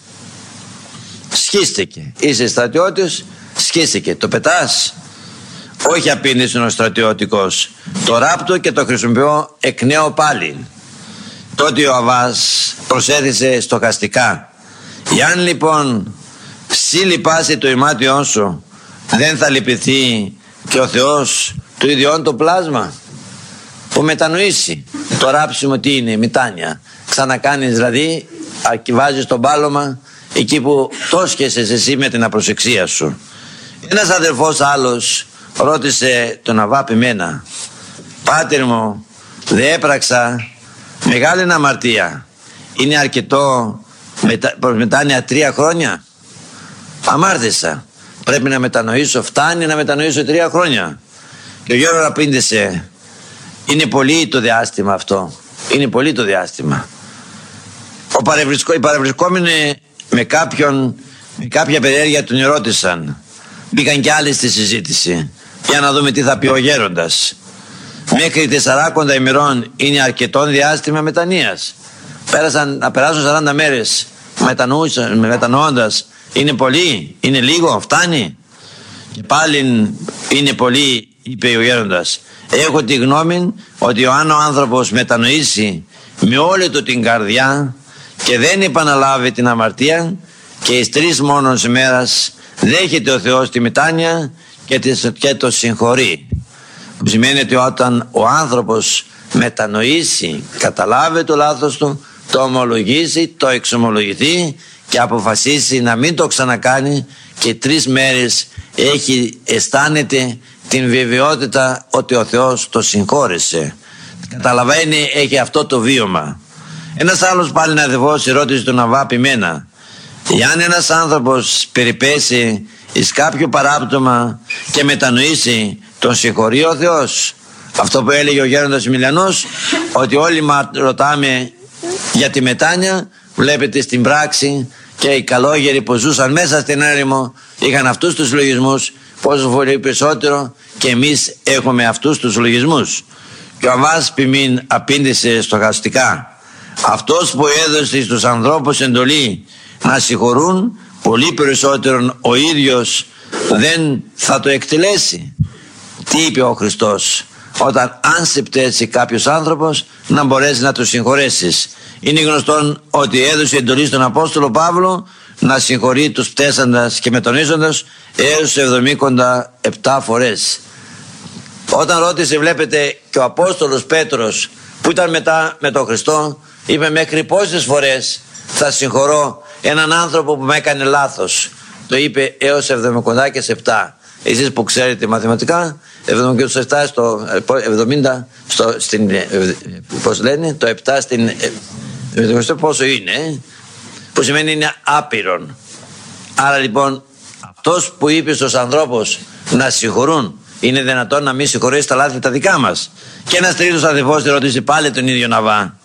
Σκίστηκε. «Είσαι στρατιώτης?» Σκίστηκε. «Το πετάς?» «Όχι», απήντησε ο στρατιώτικος, «το ράπτω και το χρησιμοποιώ εκ νέου πάλι». Τότε ο Αβάς προσέθεσε στοχαστικά: «Εάν λοιπόν ψη λυπάσει το ημάτιόν σου, δεν θα λυπηθεί και ο Θεός του ιδιών το πλάσμα?» Που μετανοήσει το ράψιμο τι είναι, μετάνοια. Ξανακάνεις δηλαδή, βάζεις το μπάλωμα εκεί που το σκέσες εσύ με την απροσεξία σου. Ένας αδελφός άλλος ρώτησε τον Αβά Ποιμένα: «Πάτερ μου, δεν έπραξα μεγάλη αμαρτία. Είναι αρκετό μετα... προς μετάνοια τρία χρόνια?» «Αμάρτησα. Πρέπει να μετανοήσω. Φτάνει να μετανοήσω τρία χρόνια?» Και ο Γιώργος απήντησε: «Είναι πολύ το διάστημα αυτό. Είναι πολύ το διάστημα». Ο παρευρισκό... Οι παρευρισκόμενοι με κάποιον, με κάποια περιέργεια τον ερώτησαν. Μπήκαν κι άλλοι στη συζήτηση για να δούμε τι θα πει ο γέροντας. «Μέχρι τεσσαράκοντα ημερών είναι αρκετό διάστημα μετανοίας. Πέρασαν, να περάσουν σαράντα μέρες μετανοώντας, είναι πολύ, είναι λίγο, φτάνει?» Και πάλι είναι πολύ, είπε ο γέροντας. «Έχω τη γνώμη ότι αν ο άνθρωπος μετανοήσει με όλη του την καρδιά και δεν επαναλάβει την αμαρτία, και εις τρεις μόνος ημέρας δέχεται ο Θεός τη μετάνοια και το συγχωρεί». Που σημαίνει ότι όταν ο άνθρωπος μετανοήσει, καταλάβει το λάθος του, το ομολογήσει, το εξομολογηθεί και αποφασίσει να μην το ξανακάνει, και τρεις μέρες έχει, αισθάνεται την βεβαιότητα ότι ο Θεός το συγχώρεσε. Καταλαβαίνει, έχει αυτό το βίωμα. Ένας άλλος πάλι αδελφός ρώτησε τον Αβά Ποιμένα: «Εάν ένας άνθρωπος περιπέσει εις κάποιο παράπτωμα και μετανοήσει, τον συγχωρεί ο Θεός?» Αυτό που έλεγε ο γέροντας Μιλιανός, ότι όλοι μα ρωτάμε για τη μετάνοια, βλέπετε στην πράξη και οι καλόγεροι που ζούσαν μέσα στην έρημο είχαν αυτούς τους λογισμούς, πόσο πολύ περισσότερο και εμείς έχουμε αυτούς τους λογισμούς. Και ο Αβάς Ποιμήν απήντησε στοχαστικά: «Αυτός που έδωσε στους ανθρώπους εντολή να συγχωρούν, πολύ περισσότερον ο ίδιος δεν θα το εκτελέσει». Τι είπε ο Χριστός? Όταν αν σε πτέσει κάποιος άνθρωπος, να μπορέσει να το συγχωρέσεις. Είναι γνωστόν ότι έδωσε εντολή στον Απόστολο Παύλο να συγχωρεί τους πτέσαντας και μετανοήσοντας έως εβδομήντα επτά φορές. Όταν ρώτησε, βλέπετε, και ο Απόστολος Πέτρος που ήταν μετά με τον Χριστό, είπε: «Μέχρι πόσες φορές θα συγχωρώ έναν άνθρωπο που με έκανε λάθος?» Το είπε έως εβδομήντα επτά. Εσείς που ξέρετε μαθηματικά, εβδομήντα επτά στο εβδομήντα, στο, στην, πώς λένε, το επτά στην εβδομήντα πόσο είναι, που σημαίνει είναι άπειρον. Άρα λοιπόν αυτός που είπε στους ανθρώπους να συγχωρούν, είναι δυνατόν να μην συγχωρέσει τα λάθη τα δικά μας? Και ένας τρίτος αδελφός ρώτησε πάλι τον ίδιο Αβά: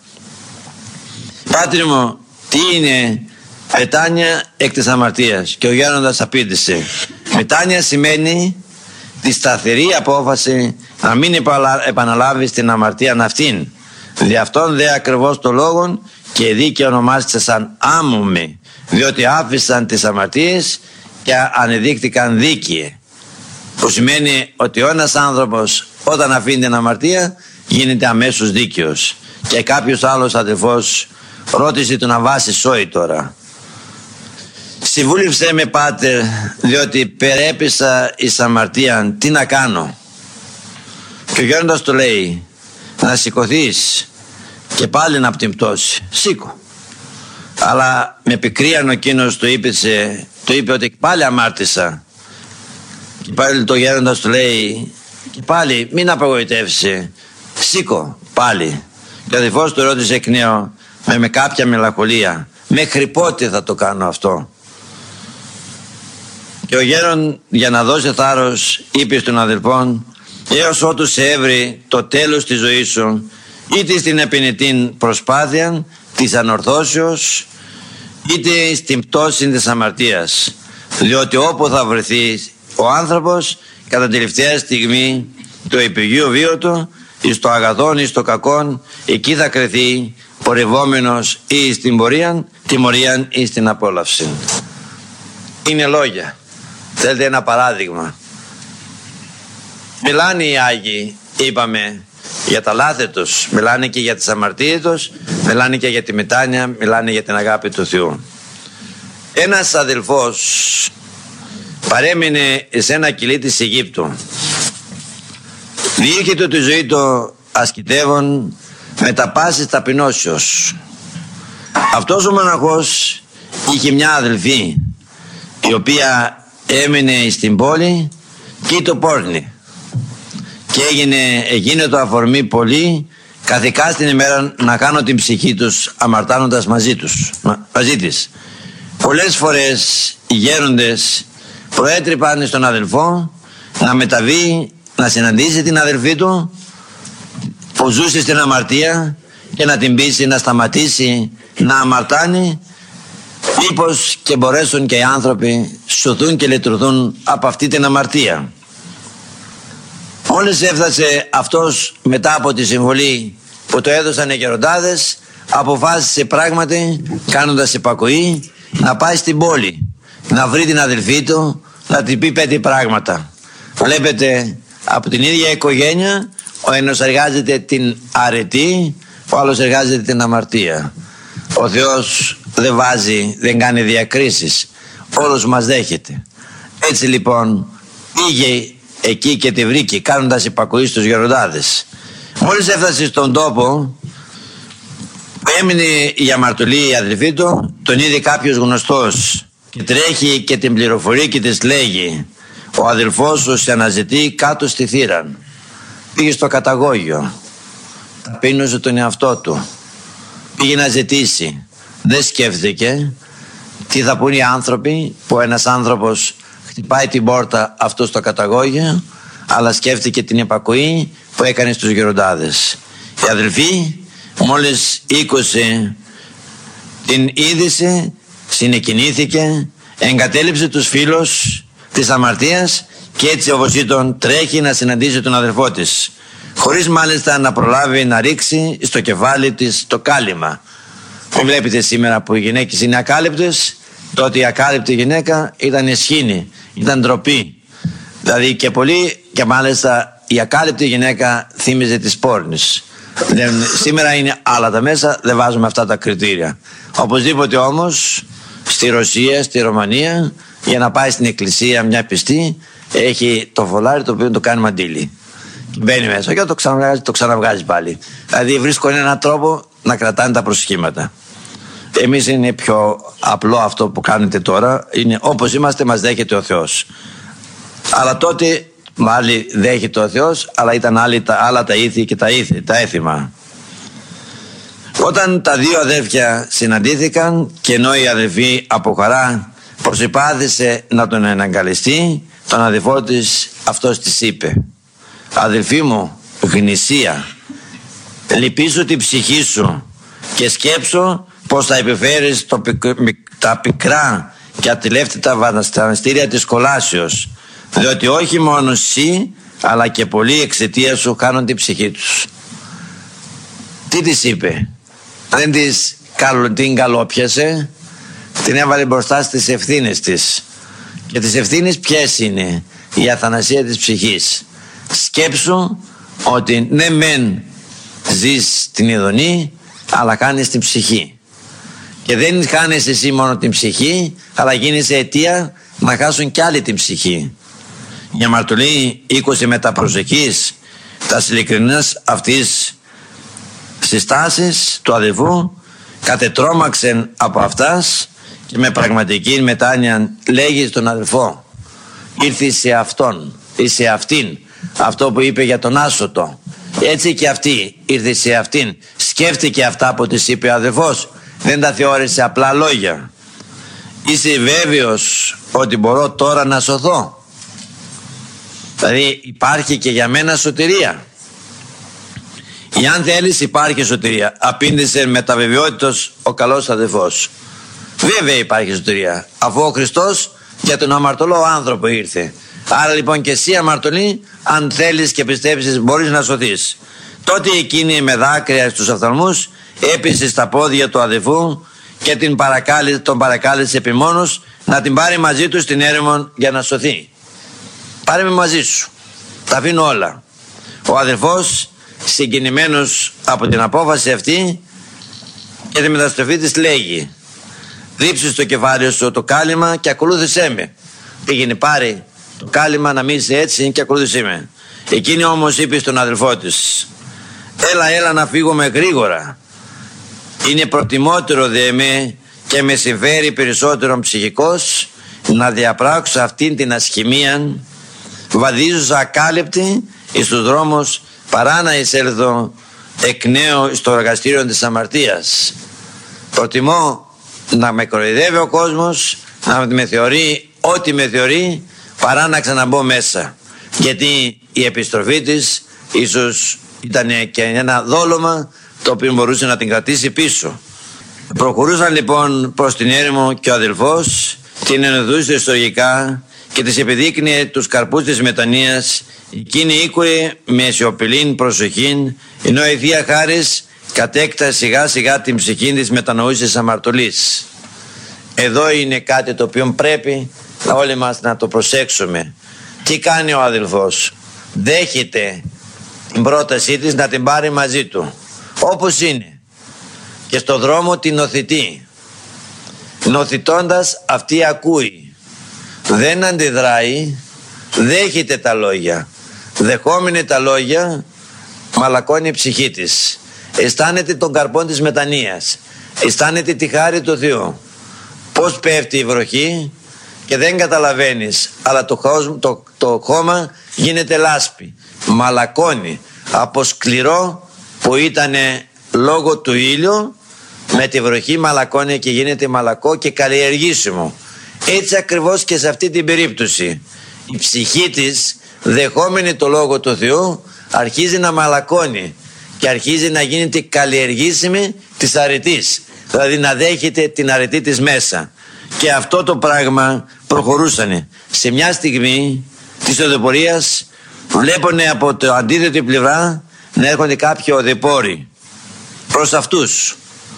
«Πάτερ μου, τι είναι μετάνοια εκ της αμαρτίας?» Και ο γέροντας απήντησε: «Μετάνοια σημαίνει τη σταθερή απόφαση να μην επαναλάβεις την αμαρτία αυτήν. Δι' αυτόν δε ακριβώς το λόγον και δίκαια ονομάζεται σαν άμμουμοι, διότι άφησαν τις αμαρτίες και ανεδείχθηκαν δίκαιοι». Που σημαίνει ότι ο ένας άνθρωπος όταν αφήνει την αμαρτία γίνεται αμέσως δίκαιος. Και κάποιος άλλος αδελφός ρώτησε τον Αβάση σόι τώρα: «Συμβούλευσέ με, πάτερ, διότι περέπεσα εις αμαρτίαν, τι να κάνω?» Και ο γέροντας του λέει: «Να σηκωθείς και πάλι να την πτώση». Σήκω. Αλλά με πικρίαν ο εκείνος του είπε, του είπε ότι πάλι αμάρτησα. Και πάλι το γέροντας του λέει: «Και πάλι μην απογοητεύσει, σήκω πάλι». Και ο αδελφός του ρώτησε εκ νέου με, με κάποια μελαγχολία: «Μέχρι πότε θα το κάνω αυτό?» Και ο γέρον, για να δώσει θάρρος, είπε στον αδελφόν: «Έως ότου σε έβρει το τέλος της ζωής σου, είτε στην επενετήν προσπάθεια της ανορθώσεως, είτε στην πτώση της αμαρτίας, διότι όπου θα βρεθεί ο άνθρωπος κατά τελευταία στιγμή του υπηγείου βίου του, εις το αγαθόν εις το κακόν, εκεί θα κρεθεί πορευόμενος ή στην πορεία, τιμωρίαν ή στην απόλαυση». Είναι λόγια. Θέλετε ένα παράδειγμα? Μιλάνε οι Άγιοι, είπαμε, για τα λάθη τους, μιλάνε και για τις αμαρτίες τους, μιλάνε και για τη μετάνοια, μιλάνε για την αγάπη του Θεού. Ένας αδελφός παρέμεινε σε ένα κιλί της Αιγύπτου. Διήρχεται τη ζωή του ασκητεύων με τα πάσης ταπεινώσεως. Αυτός ο μοναχός είχε μια αδελφή η οποία έμεινε στην πόλη και το πόρνη, και έγινε εκείνο το αφορμή πολύ καθηκά στην ημέρα να κάνω την ψυχή τους αμαρτάνοντας μαζί τους, μαζί της. Πολλές φορές οι γέροντες προέτρεπαν στον αδελφό να μεταβεί, να συναντήσει την αδελφή του που ζούσε στην αμαρτία και να την πείσει να σταματήσει να αμαρτάνει, μήπως και μπορέσουν και οι άνθρωποι σωθούν και λυτρωθούν από αυτή την αμαρτία. Μόλις έφτασε αυτός μετά από τη συμβολή που το έδωσαν οι γεροντάδες, αποφάσισε πράγματι, κάνοντας υπακοή, να πάει στην πόλη, να βρει την αδελφή του, να την πει πέντε πράγματα. Βλέπετε, από την ίδια οικογένεια, ο ένας εργάζεται την αρετή, ο άλλος εργάζεται την αμαρτία. Ο Θεός δεν βάζει, δεν κάνει διακρίσεις, όλος μας δέχεται. Έτσι λοιπόν πήγε εκεί και τη βρήκε, κάνοντας υπακοή στους γεροντάδες. Μόλις έφτασε στον τόπο που έμεινε η αμαρτωλή η αδελφή του, τον είδε κάποιος γνωστός και τρέχει και την πληροφορεί και της λέγει: «Ο αδελφός σου σε αναζητεί κάτω στη θύραν». Πήγε στο καταγόγιο, ταπείνωσε τον εαυτό του, πήγε να ζητήσει. Δεν σκέφτηκε τι θα πούν οι άνθρωποι που ένας άνθρωπος χτυπάει την πόρτα αυτό στο καταγόγιο, αλλά σκέφτηκε την υπακοή που έκανε στους γεροντάδες. Η αδελφή μόλις ήκουσε την είδηση, συνεκινήθηκε, εγκατέλειψε τους φίλους της αμαρτίας και έτσι όπως ήταν τρέχει να συναντήσει τον αδελφό της, χωρίς μάλιστα να προλάβει να ρίξει στο κεφάλι της το κάλυμα. Μην βλέπετε σήμερα που οι γυναίκες είναι ακάλυπτες, τότε η ακάλυπτη γυναίκα ήταν εσχήνη, ήταν ντροπή. Δηλαδή και πολύ, και μάλιστα η ακάλυπτη γυναίκα θύμιζε της πόρνης. Δεν, σήμερα είναι άλλα τα μέσα, δεν βάζουμε αυτά τα κριτήρια. Οπωσδήποτε όμως στη Ρωσία, στη Ρωμανία, για να πάει στην εκκλησία μια πιστή, έχει το φωλάρι το οποίο το κάνει μαντίλι. Μπαίνει μέσα και το ξαναβγάζει, το ξαναβγάζει πάλι. Δηλαδή βρίσκουν έναν τρόπο να κρατάνε τα προσχήματα. Εμείς είναι πιο απλό αυτό που κάνετε τώρα, είναι όπως είμαστε μας δέχεται ο Θεός. Αλλά τότε μάλλον δέχεται ο Θεός, αλλά ήταν άλλοι, τα, άλλα τα ήθη και τα, ήθη, τα έθιμα. Όταν τα δύο αδέρφια συναντήθηκαν και ενώ η αδερφή από χαρά προσυπάθησε να τον εναγκαλιστεί, τον αδελφό της αυτός της είπε: «Αδελφή μου, γνησία, λυπήσου την ψυχή σου και σκέψου πως θα επιφέρεις το, τα πικρά και ατελεύτητα βασανιστήρια της κολάσεως, διότι όχι μόνο εσύ αλλά και πολλοί εξαιτία σου χάνουν την ψυχή τους». Τι της είπε? Δεν της την καλόπιασε, την έβαλε μπροστά στις ευθύνες της. Και τις ευθύνες ποιες είναι? Η αθανασία της ψυχής. Σκέψου ότι ναι μεν ζεις την ειδονή, αλλά χάνεις την ψυχή. Και δεν χάνεις εσύ μόνο την ψυχή, αλλά γίνεσαι αιτία να χάσουν κι άλλοι την ψυχή. Η αμαρτωλή είκοσι μεταπροσεχής τα ειλικρινές αυτής συστάσεις του αδελφού κατετρώμαξεν από αυτάς και με πραγματική μετάνοια λέγει στον αδελφό, ήρθε σε αυτόν ή σε αυτήν, αυτό που είπε για τον άσωτο. Έτσι και αυτή ήρθε σε αυτήν, σκέφτηκε αυτά που της είπε ο αδελφός, δεν τα θεώρησε απλά λόγια. Είσαι βέβαιος ότι μπορώ τώρα να σωθώ? Δηλαδή υπάρχει και για μένα σωτηρία. Εάν θέλεις υπάρχει σωτηρία, απήντησε με τα βεβαιότητος ο καλός αδελφός. Βέβαια υπάρχει σωτηρία, αφού ο Χριστός για τον αμαρτωλό άνθρωπο ήρθε. Άρα λοιπόν και εσύ αμαρτωλή, αν θέλεις και πιστεύεις, μπορείς να σωθείς. Τότε εκείνη με δάκρυα στους οφθαλμούς έπεσε στα πόδια του αδελφού και την παρακάλε, τον παρακάλεσε επιμόνως να την πάρει μαζί του στην έρημο για να σωθεί. Πάρε με μαζί σου, τα αφήνω όλα. Ο αδελφός, συγκινημένος από την απόφαση αυτή και τη μεταστροφή της, λέγει, ρίψε στο κεφάλι σου το κάλυμα και ακολούθησέ με. Πήγαινε, πάρε το κάλυμα, να μην είσαι έτσι και ακολούθησέ με. Εκείνη όμως είπε στον αδελφό της, έλα έλα να φύγουμε γρήγορα, είναι προτιμότερο δε με και με συμφέρει περισσότερο ψυχικός να διαπράξω αυτήν την ασχημία βαδίζουσα ακάλυπτη εις τους δρόμους, παρά να εισέλθω εκ νέου στο εργαστήριο της αμαρτίας. Προτιμώ να με κοροϊδεύει ο κόσμος, να με θεωρεί ό,τι με θεωρεί, παρά να ξαναμπω μέσα, γιατί η επιστροφή της ίσως ήταν και ένα δόλωμα το οποίο μπορούσε να την κρατήσει πίσω. Προχωρούσαν λοιπόν προς την έρημο και ο αδελφός την ενωδούσε ιστορικά και της επιδείκνυε τους καρπούς της μετανοίας. Εκείνη ήκουε με σιωπηλήν προσοχήν, ενώ η Θεία Χάρις κατέκτασε σιγά σιγά την ψυχή της μετανοούσης αμαρτωλής. Εδώ είναι κάτι το οποίο πρέπει όλοι μας να το προσέξουμε. Τι κάνει ο αδελφός? Δέχεται την πρότασή της να την πάρει μαζί του όπως είναι και στο δρόμο την νοθητεί. Νοθητώντας αυτή ακούει, δεν αντιδράει, δέχεται τα λόγια. Δεχόμενη τα λόγια μαλακώνει η ψυχή της, αισθάνεται τον καρπόν της μετανοίας, αισθάνεται τη χάρη του Θεού. Πως πέφτει η βροχή και δεν καταλαβαίνεις, αλλά το, το, το χώμα γίνεται λάσπη, μαλακώνει από σκληρό που ήταν λόγω του ήλιου, με τη βροχή μαλακώνει και γίνεται μαλακό και καλλιεργήσιμο. Έτσι ακριβώς και σε αυτή την περίπτωση η ψυχή της, δεχόμενη το λόγο του Θεού, αρχίζει να μαλακώνει και αρχίζει να γίνεται καλλιεργήσιμη της αρετής, δηλαδή να δέχεται την αρετή της μέσα. Και αυτό το πράγμα προχωρούσανε. Σε μια στιγμή της οδηπορίας βλέπουνε από το αντίθετη πλευρά να έρχονται κάποιοι οδηπόροι προς αυτούς.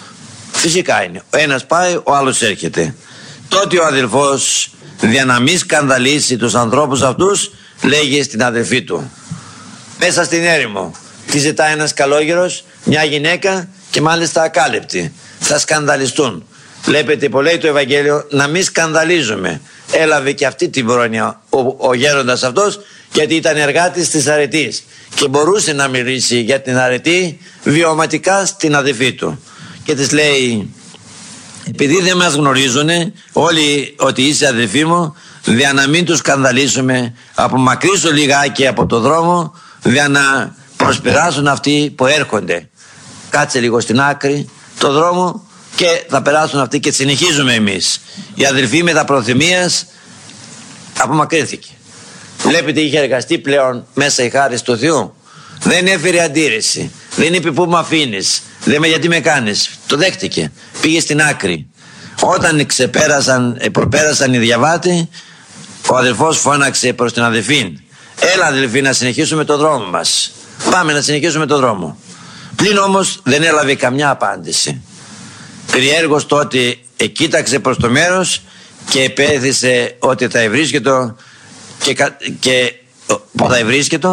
Φυσικά είναι, ο ένας πάει, ο άλλος έρχεται. Τότε ο αδελφός, για να μην σκανδαλίσει τους ανθρώπους αυτούς, λέγει στην αδελφή του, μέσα στην έρημο τι ζητάει ένας καλόγερος, μια γυναίκα και μάλιστα ακάλυπτη, θα σκανδαλιστούν. Βλέπετε που λέει το Ευαγγέλιο να μην σκανδαλίζουμε. Έλαβε και αυτή την πρόνοια ο, ο γέροντας αυτός, γιατί ήταν εργάτης της αρετής και μπορούσε να μιλήσει για την αρετή βιωματικά στην αδελφή του. Και της λέει, επειδή δεν μας γνωρίζουν όλοι ότι είσαι αδελφή μου, για να μην τους σκανδαλίσουμε, απομακρύσω λιγάκι από το δρόμο, για να προσπεράσουν αυτοί που έρχονται. Κάτσε λίγο στην άκρη το δρόμο και θα περάσουν αυτοί και συνεχίζουμε εμείς. Η αδελφή με τα προθυμίας απομακρύνθηκε. Βλέπετε, είχε εργαστεί πλέον μέσα η χάρη του Θεού. Δεν έφερε αντίρρηση, δεν είπε πού με αφήνεις, δεν με γιατί με κάνεις. Το δέχτηκε, πήγε στην άκρη. Όταν ξεπέρασαν, προπέρασαν οι διαβάτοι, ο αδελφός φώναξε προς την αδελφή, έλα αδελφή να συνεχίσουμε το δρόμο μας, πάμε να συνεχίσουμε το δρόμο. Πλην όμως δεν έλαβε καμιά απάντηση. Περιέργως τότε εκοίταξε προς το μέρος και επέθυσε ότι θα ευρίσκετο και, και, που θα ευρίσκετο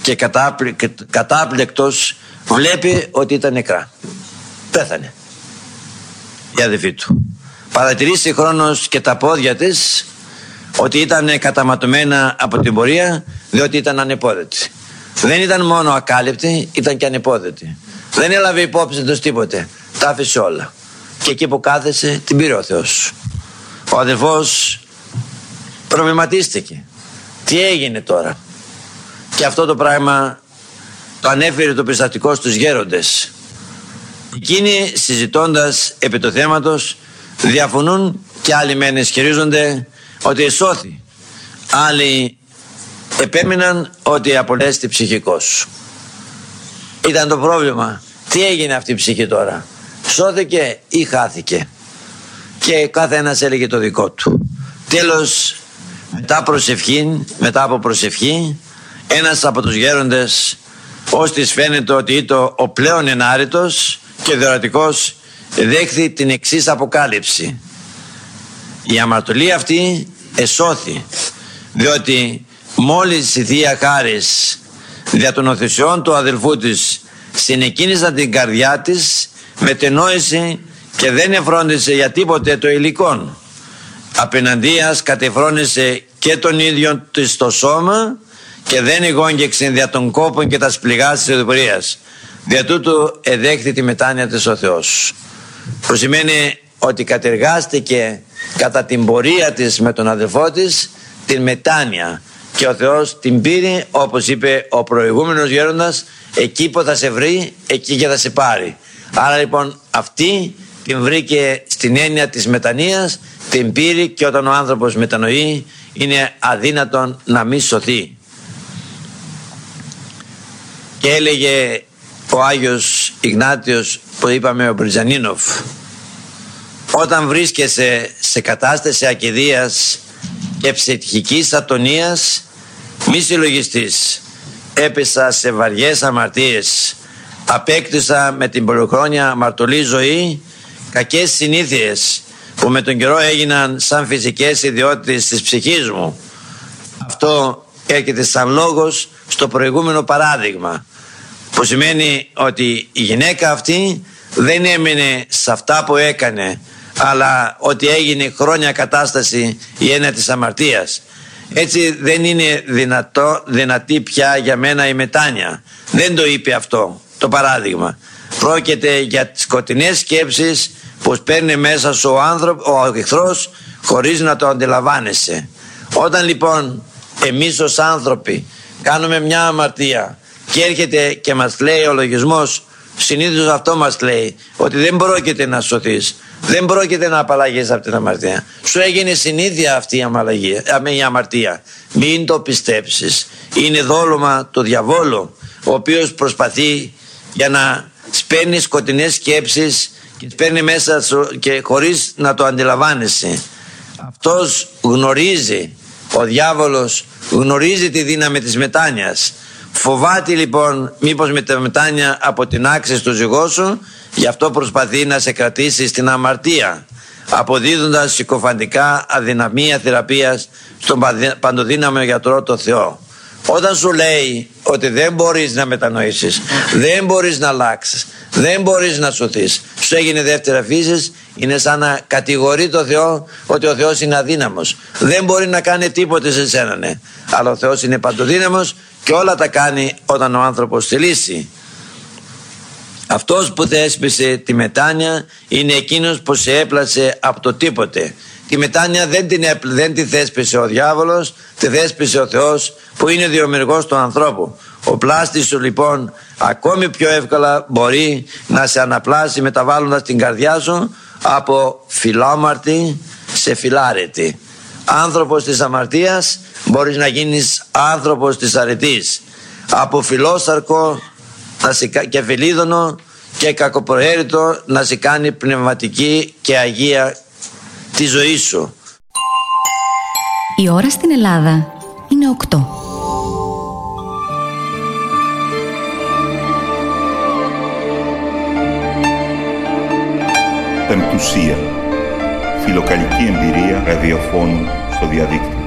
και κατάπληκτος βλέπει ότι ήταν νεκρά. Πέθανε η αδελφή του. Παρατηρεί συγχρόνως και τα πόδια της ότι ήταν καταματωμένα από την πορεία, διότι ήταν ανεπόδετη. Δεν ήταν μόνο ακάλυπτη, ήταν και ανεπόδετη. Δεν έλαβε υπόψη τους τίποτε. Τα άφησε όλα. Και εκεί που κάθεσε την πήρε ο Θεός. Ο αδελφός προβληματίστηκε. Τι έγινε τώρα? Και αυτό το πράγμα το ανέφερε το περιστατικό στους γέροντες. Εκείνοι, συζητώντας επί το θέματος, διαφωνούν και άλλοι μεν ισχυρίζονται ότι εσώθη. Άλλοι επέμειναν ότι απολέστη ψυχικός. Ήταν το πρόβλημα. Τι έγινε αυτή η ψυχή τώρα? Σώθηκε ή χάθηκε? Και κάθε ένας έλεγε το δικό του. Τέλος, μετά προσευχή, μετά από προσευχή, ένας από τους γέροντες, ώστις φαίνεται ότι ήταν ο πλέον ενάρετος και διορατικός, δέχθη την εξής αποκάλυψη. Η αμαρτωλή αυτή εσώθη, διότι μόλις η Θεία Χάρις δια των οθεσιών του αδελφού της συνεκίνησαν την καρδιά της, μετενόησε και δεν εφρόντισε για τίποτε το υλικόν. Απέναντίας κατεφρόνησε και τον ίδιο της το σώμα και δεν εγόγγεξε δια των κόπων και τα σπληγάς της οδηπορίας. Δια τούτου εδέχθη τη μετάνοια της ο Θεός. Που σημαίνει ότι κατεργάστηκε κατά την πορεία της με τον αδελφό της την μετάνοια και ο Θεός την πήρε, όπως είπε ο προηγούμενος γέροντας, εκεί που θα σε βρει, εκεί και θα σε πάρει. Άρα λοιπόν αυτή την βρήκε στην έννοια της μετανοίας, την πήρε, και όταν ο άνθρωπος μετανοεί είναι αδύνατον να μη σωθεί. Και έλεγε ο Άγιος Ιγνάτιος που είπαμε, ο Μπριζανίνοφ, όταν βρίσκεσαι σε κατάσταση ακηδείας και ψυχικής ατονίας, μη συλλογιστείς. Έπεσα σε βαριές αμαρτίες, απέκτησα με την πολυχρόνια αμαρτωλή ζωή κακές συνήθειες που με τον καιρό έγιναν σαν φυσικές ιδιότητες της ψυχής μου. Αυτό έρχεται σαν λόγος στο προηγούμενο παράδειγμα, που σημαίνει ότι η γυναίκα αυτή δεν έμεινε σε αυτά που έκανε, αλλά ότι έγινε χρόνια κατάσταση η έννοια της αμαρτίας. Έτσι δεν είναι δυνατό, δυνατή πια για μένα η μετάνοια. Δεν το είπε αυτό το παράδειγμα. Πρόκειται για σκοτεινές σκέψεις που παίρνει μέσα σου ο, άνθρωπο, ο εχθρός χωρίς να το αντιλαμβάνεσαι. Όταν λοιπόν εμείς ως άνθρωποι κάνουμε μια αμαρτία και έρχεται και μας λέει ο λογισμός, συνήθως αυτό μας λέει, ότι δεν πρόκειται να σωθείς, δεν πρόκειται να απαλλαγείς από την αμαρτία. Σου έγινε συνήθεια αυτή η, αμαλαγία, η αμαρτία. Μην το πιστέψεις. Είναι δόλωμα του διαβόλου, ο οποίος προσπαθεί για να σπέρνει σκοτεινές σκέψεις και σπέρνει μέσα σου και χωρίς να το αντιλαμβάνεσαι. Αυτός γνωρίζει, ο διάβολος γνωρίζει τη δύναμη της μετάνοιας. Φοβάται λοιπόν μήπως με τη μετάνοια από την άξη του ζυγό σου, γι' αυτό προσπαθεί να σε κρατήσει στην αμαρτία, αποδίδοντας συκοφαντικά αδυναμία θεραπείας στον παντοδύναμο γιατρό το Θεό. Όταν σου λέει ότι δεν μπορείς να μετανοήσεις, δεν μπορείς να αλλάξεις, δεν μπορείς να σωθείς, σου έγινε δεύτερα φύσης, είναι σαν να κατηγορεί το Θεό ότι ο Θεός είναι αδύναμος. Δεν μπορεί να κάνει τίποτε σε σένα, ναι. Αλλά ο Θεός είναι παντοδύναμος και όλα τα κάνει όταν ο άνθρωπος θελήσει. Αυτός που θέσπισε τη μετάνοια είναι εκείνος που σε έπλασε από το τίποτε. Τη μετάνοια δεν την, δεν τη θέσπισε ο διάβολος, τη θέσπισε ο Θεός που είναι διομηργός του ανθρώπου. Ο πλάστης σου λοιπόν ακόμη πιο εύκολα μπορεί να σε αναπλάσει μεταβάλλοντας την καρδιά σου από φιλόμαρτη σε φιλάρετη. Άνθρωπος της αμαρτίας μπορείς να γίνεις άνθρωπος της αρετής. Από φιλόσαρκο και φιλίδωνο και κακοπροαίρετο να σε κάνει πνευματική και αγία τη ζωή σου. Η ώρα στην Ελλάδα είναι οκτώ. Πεμπτουσία. Φιλοκαλική εμπειρία ραδιοφώνου στο διαδίκτυο.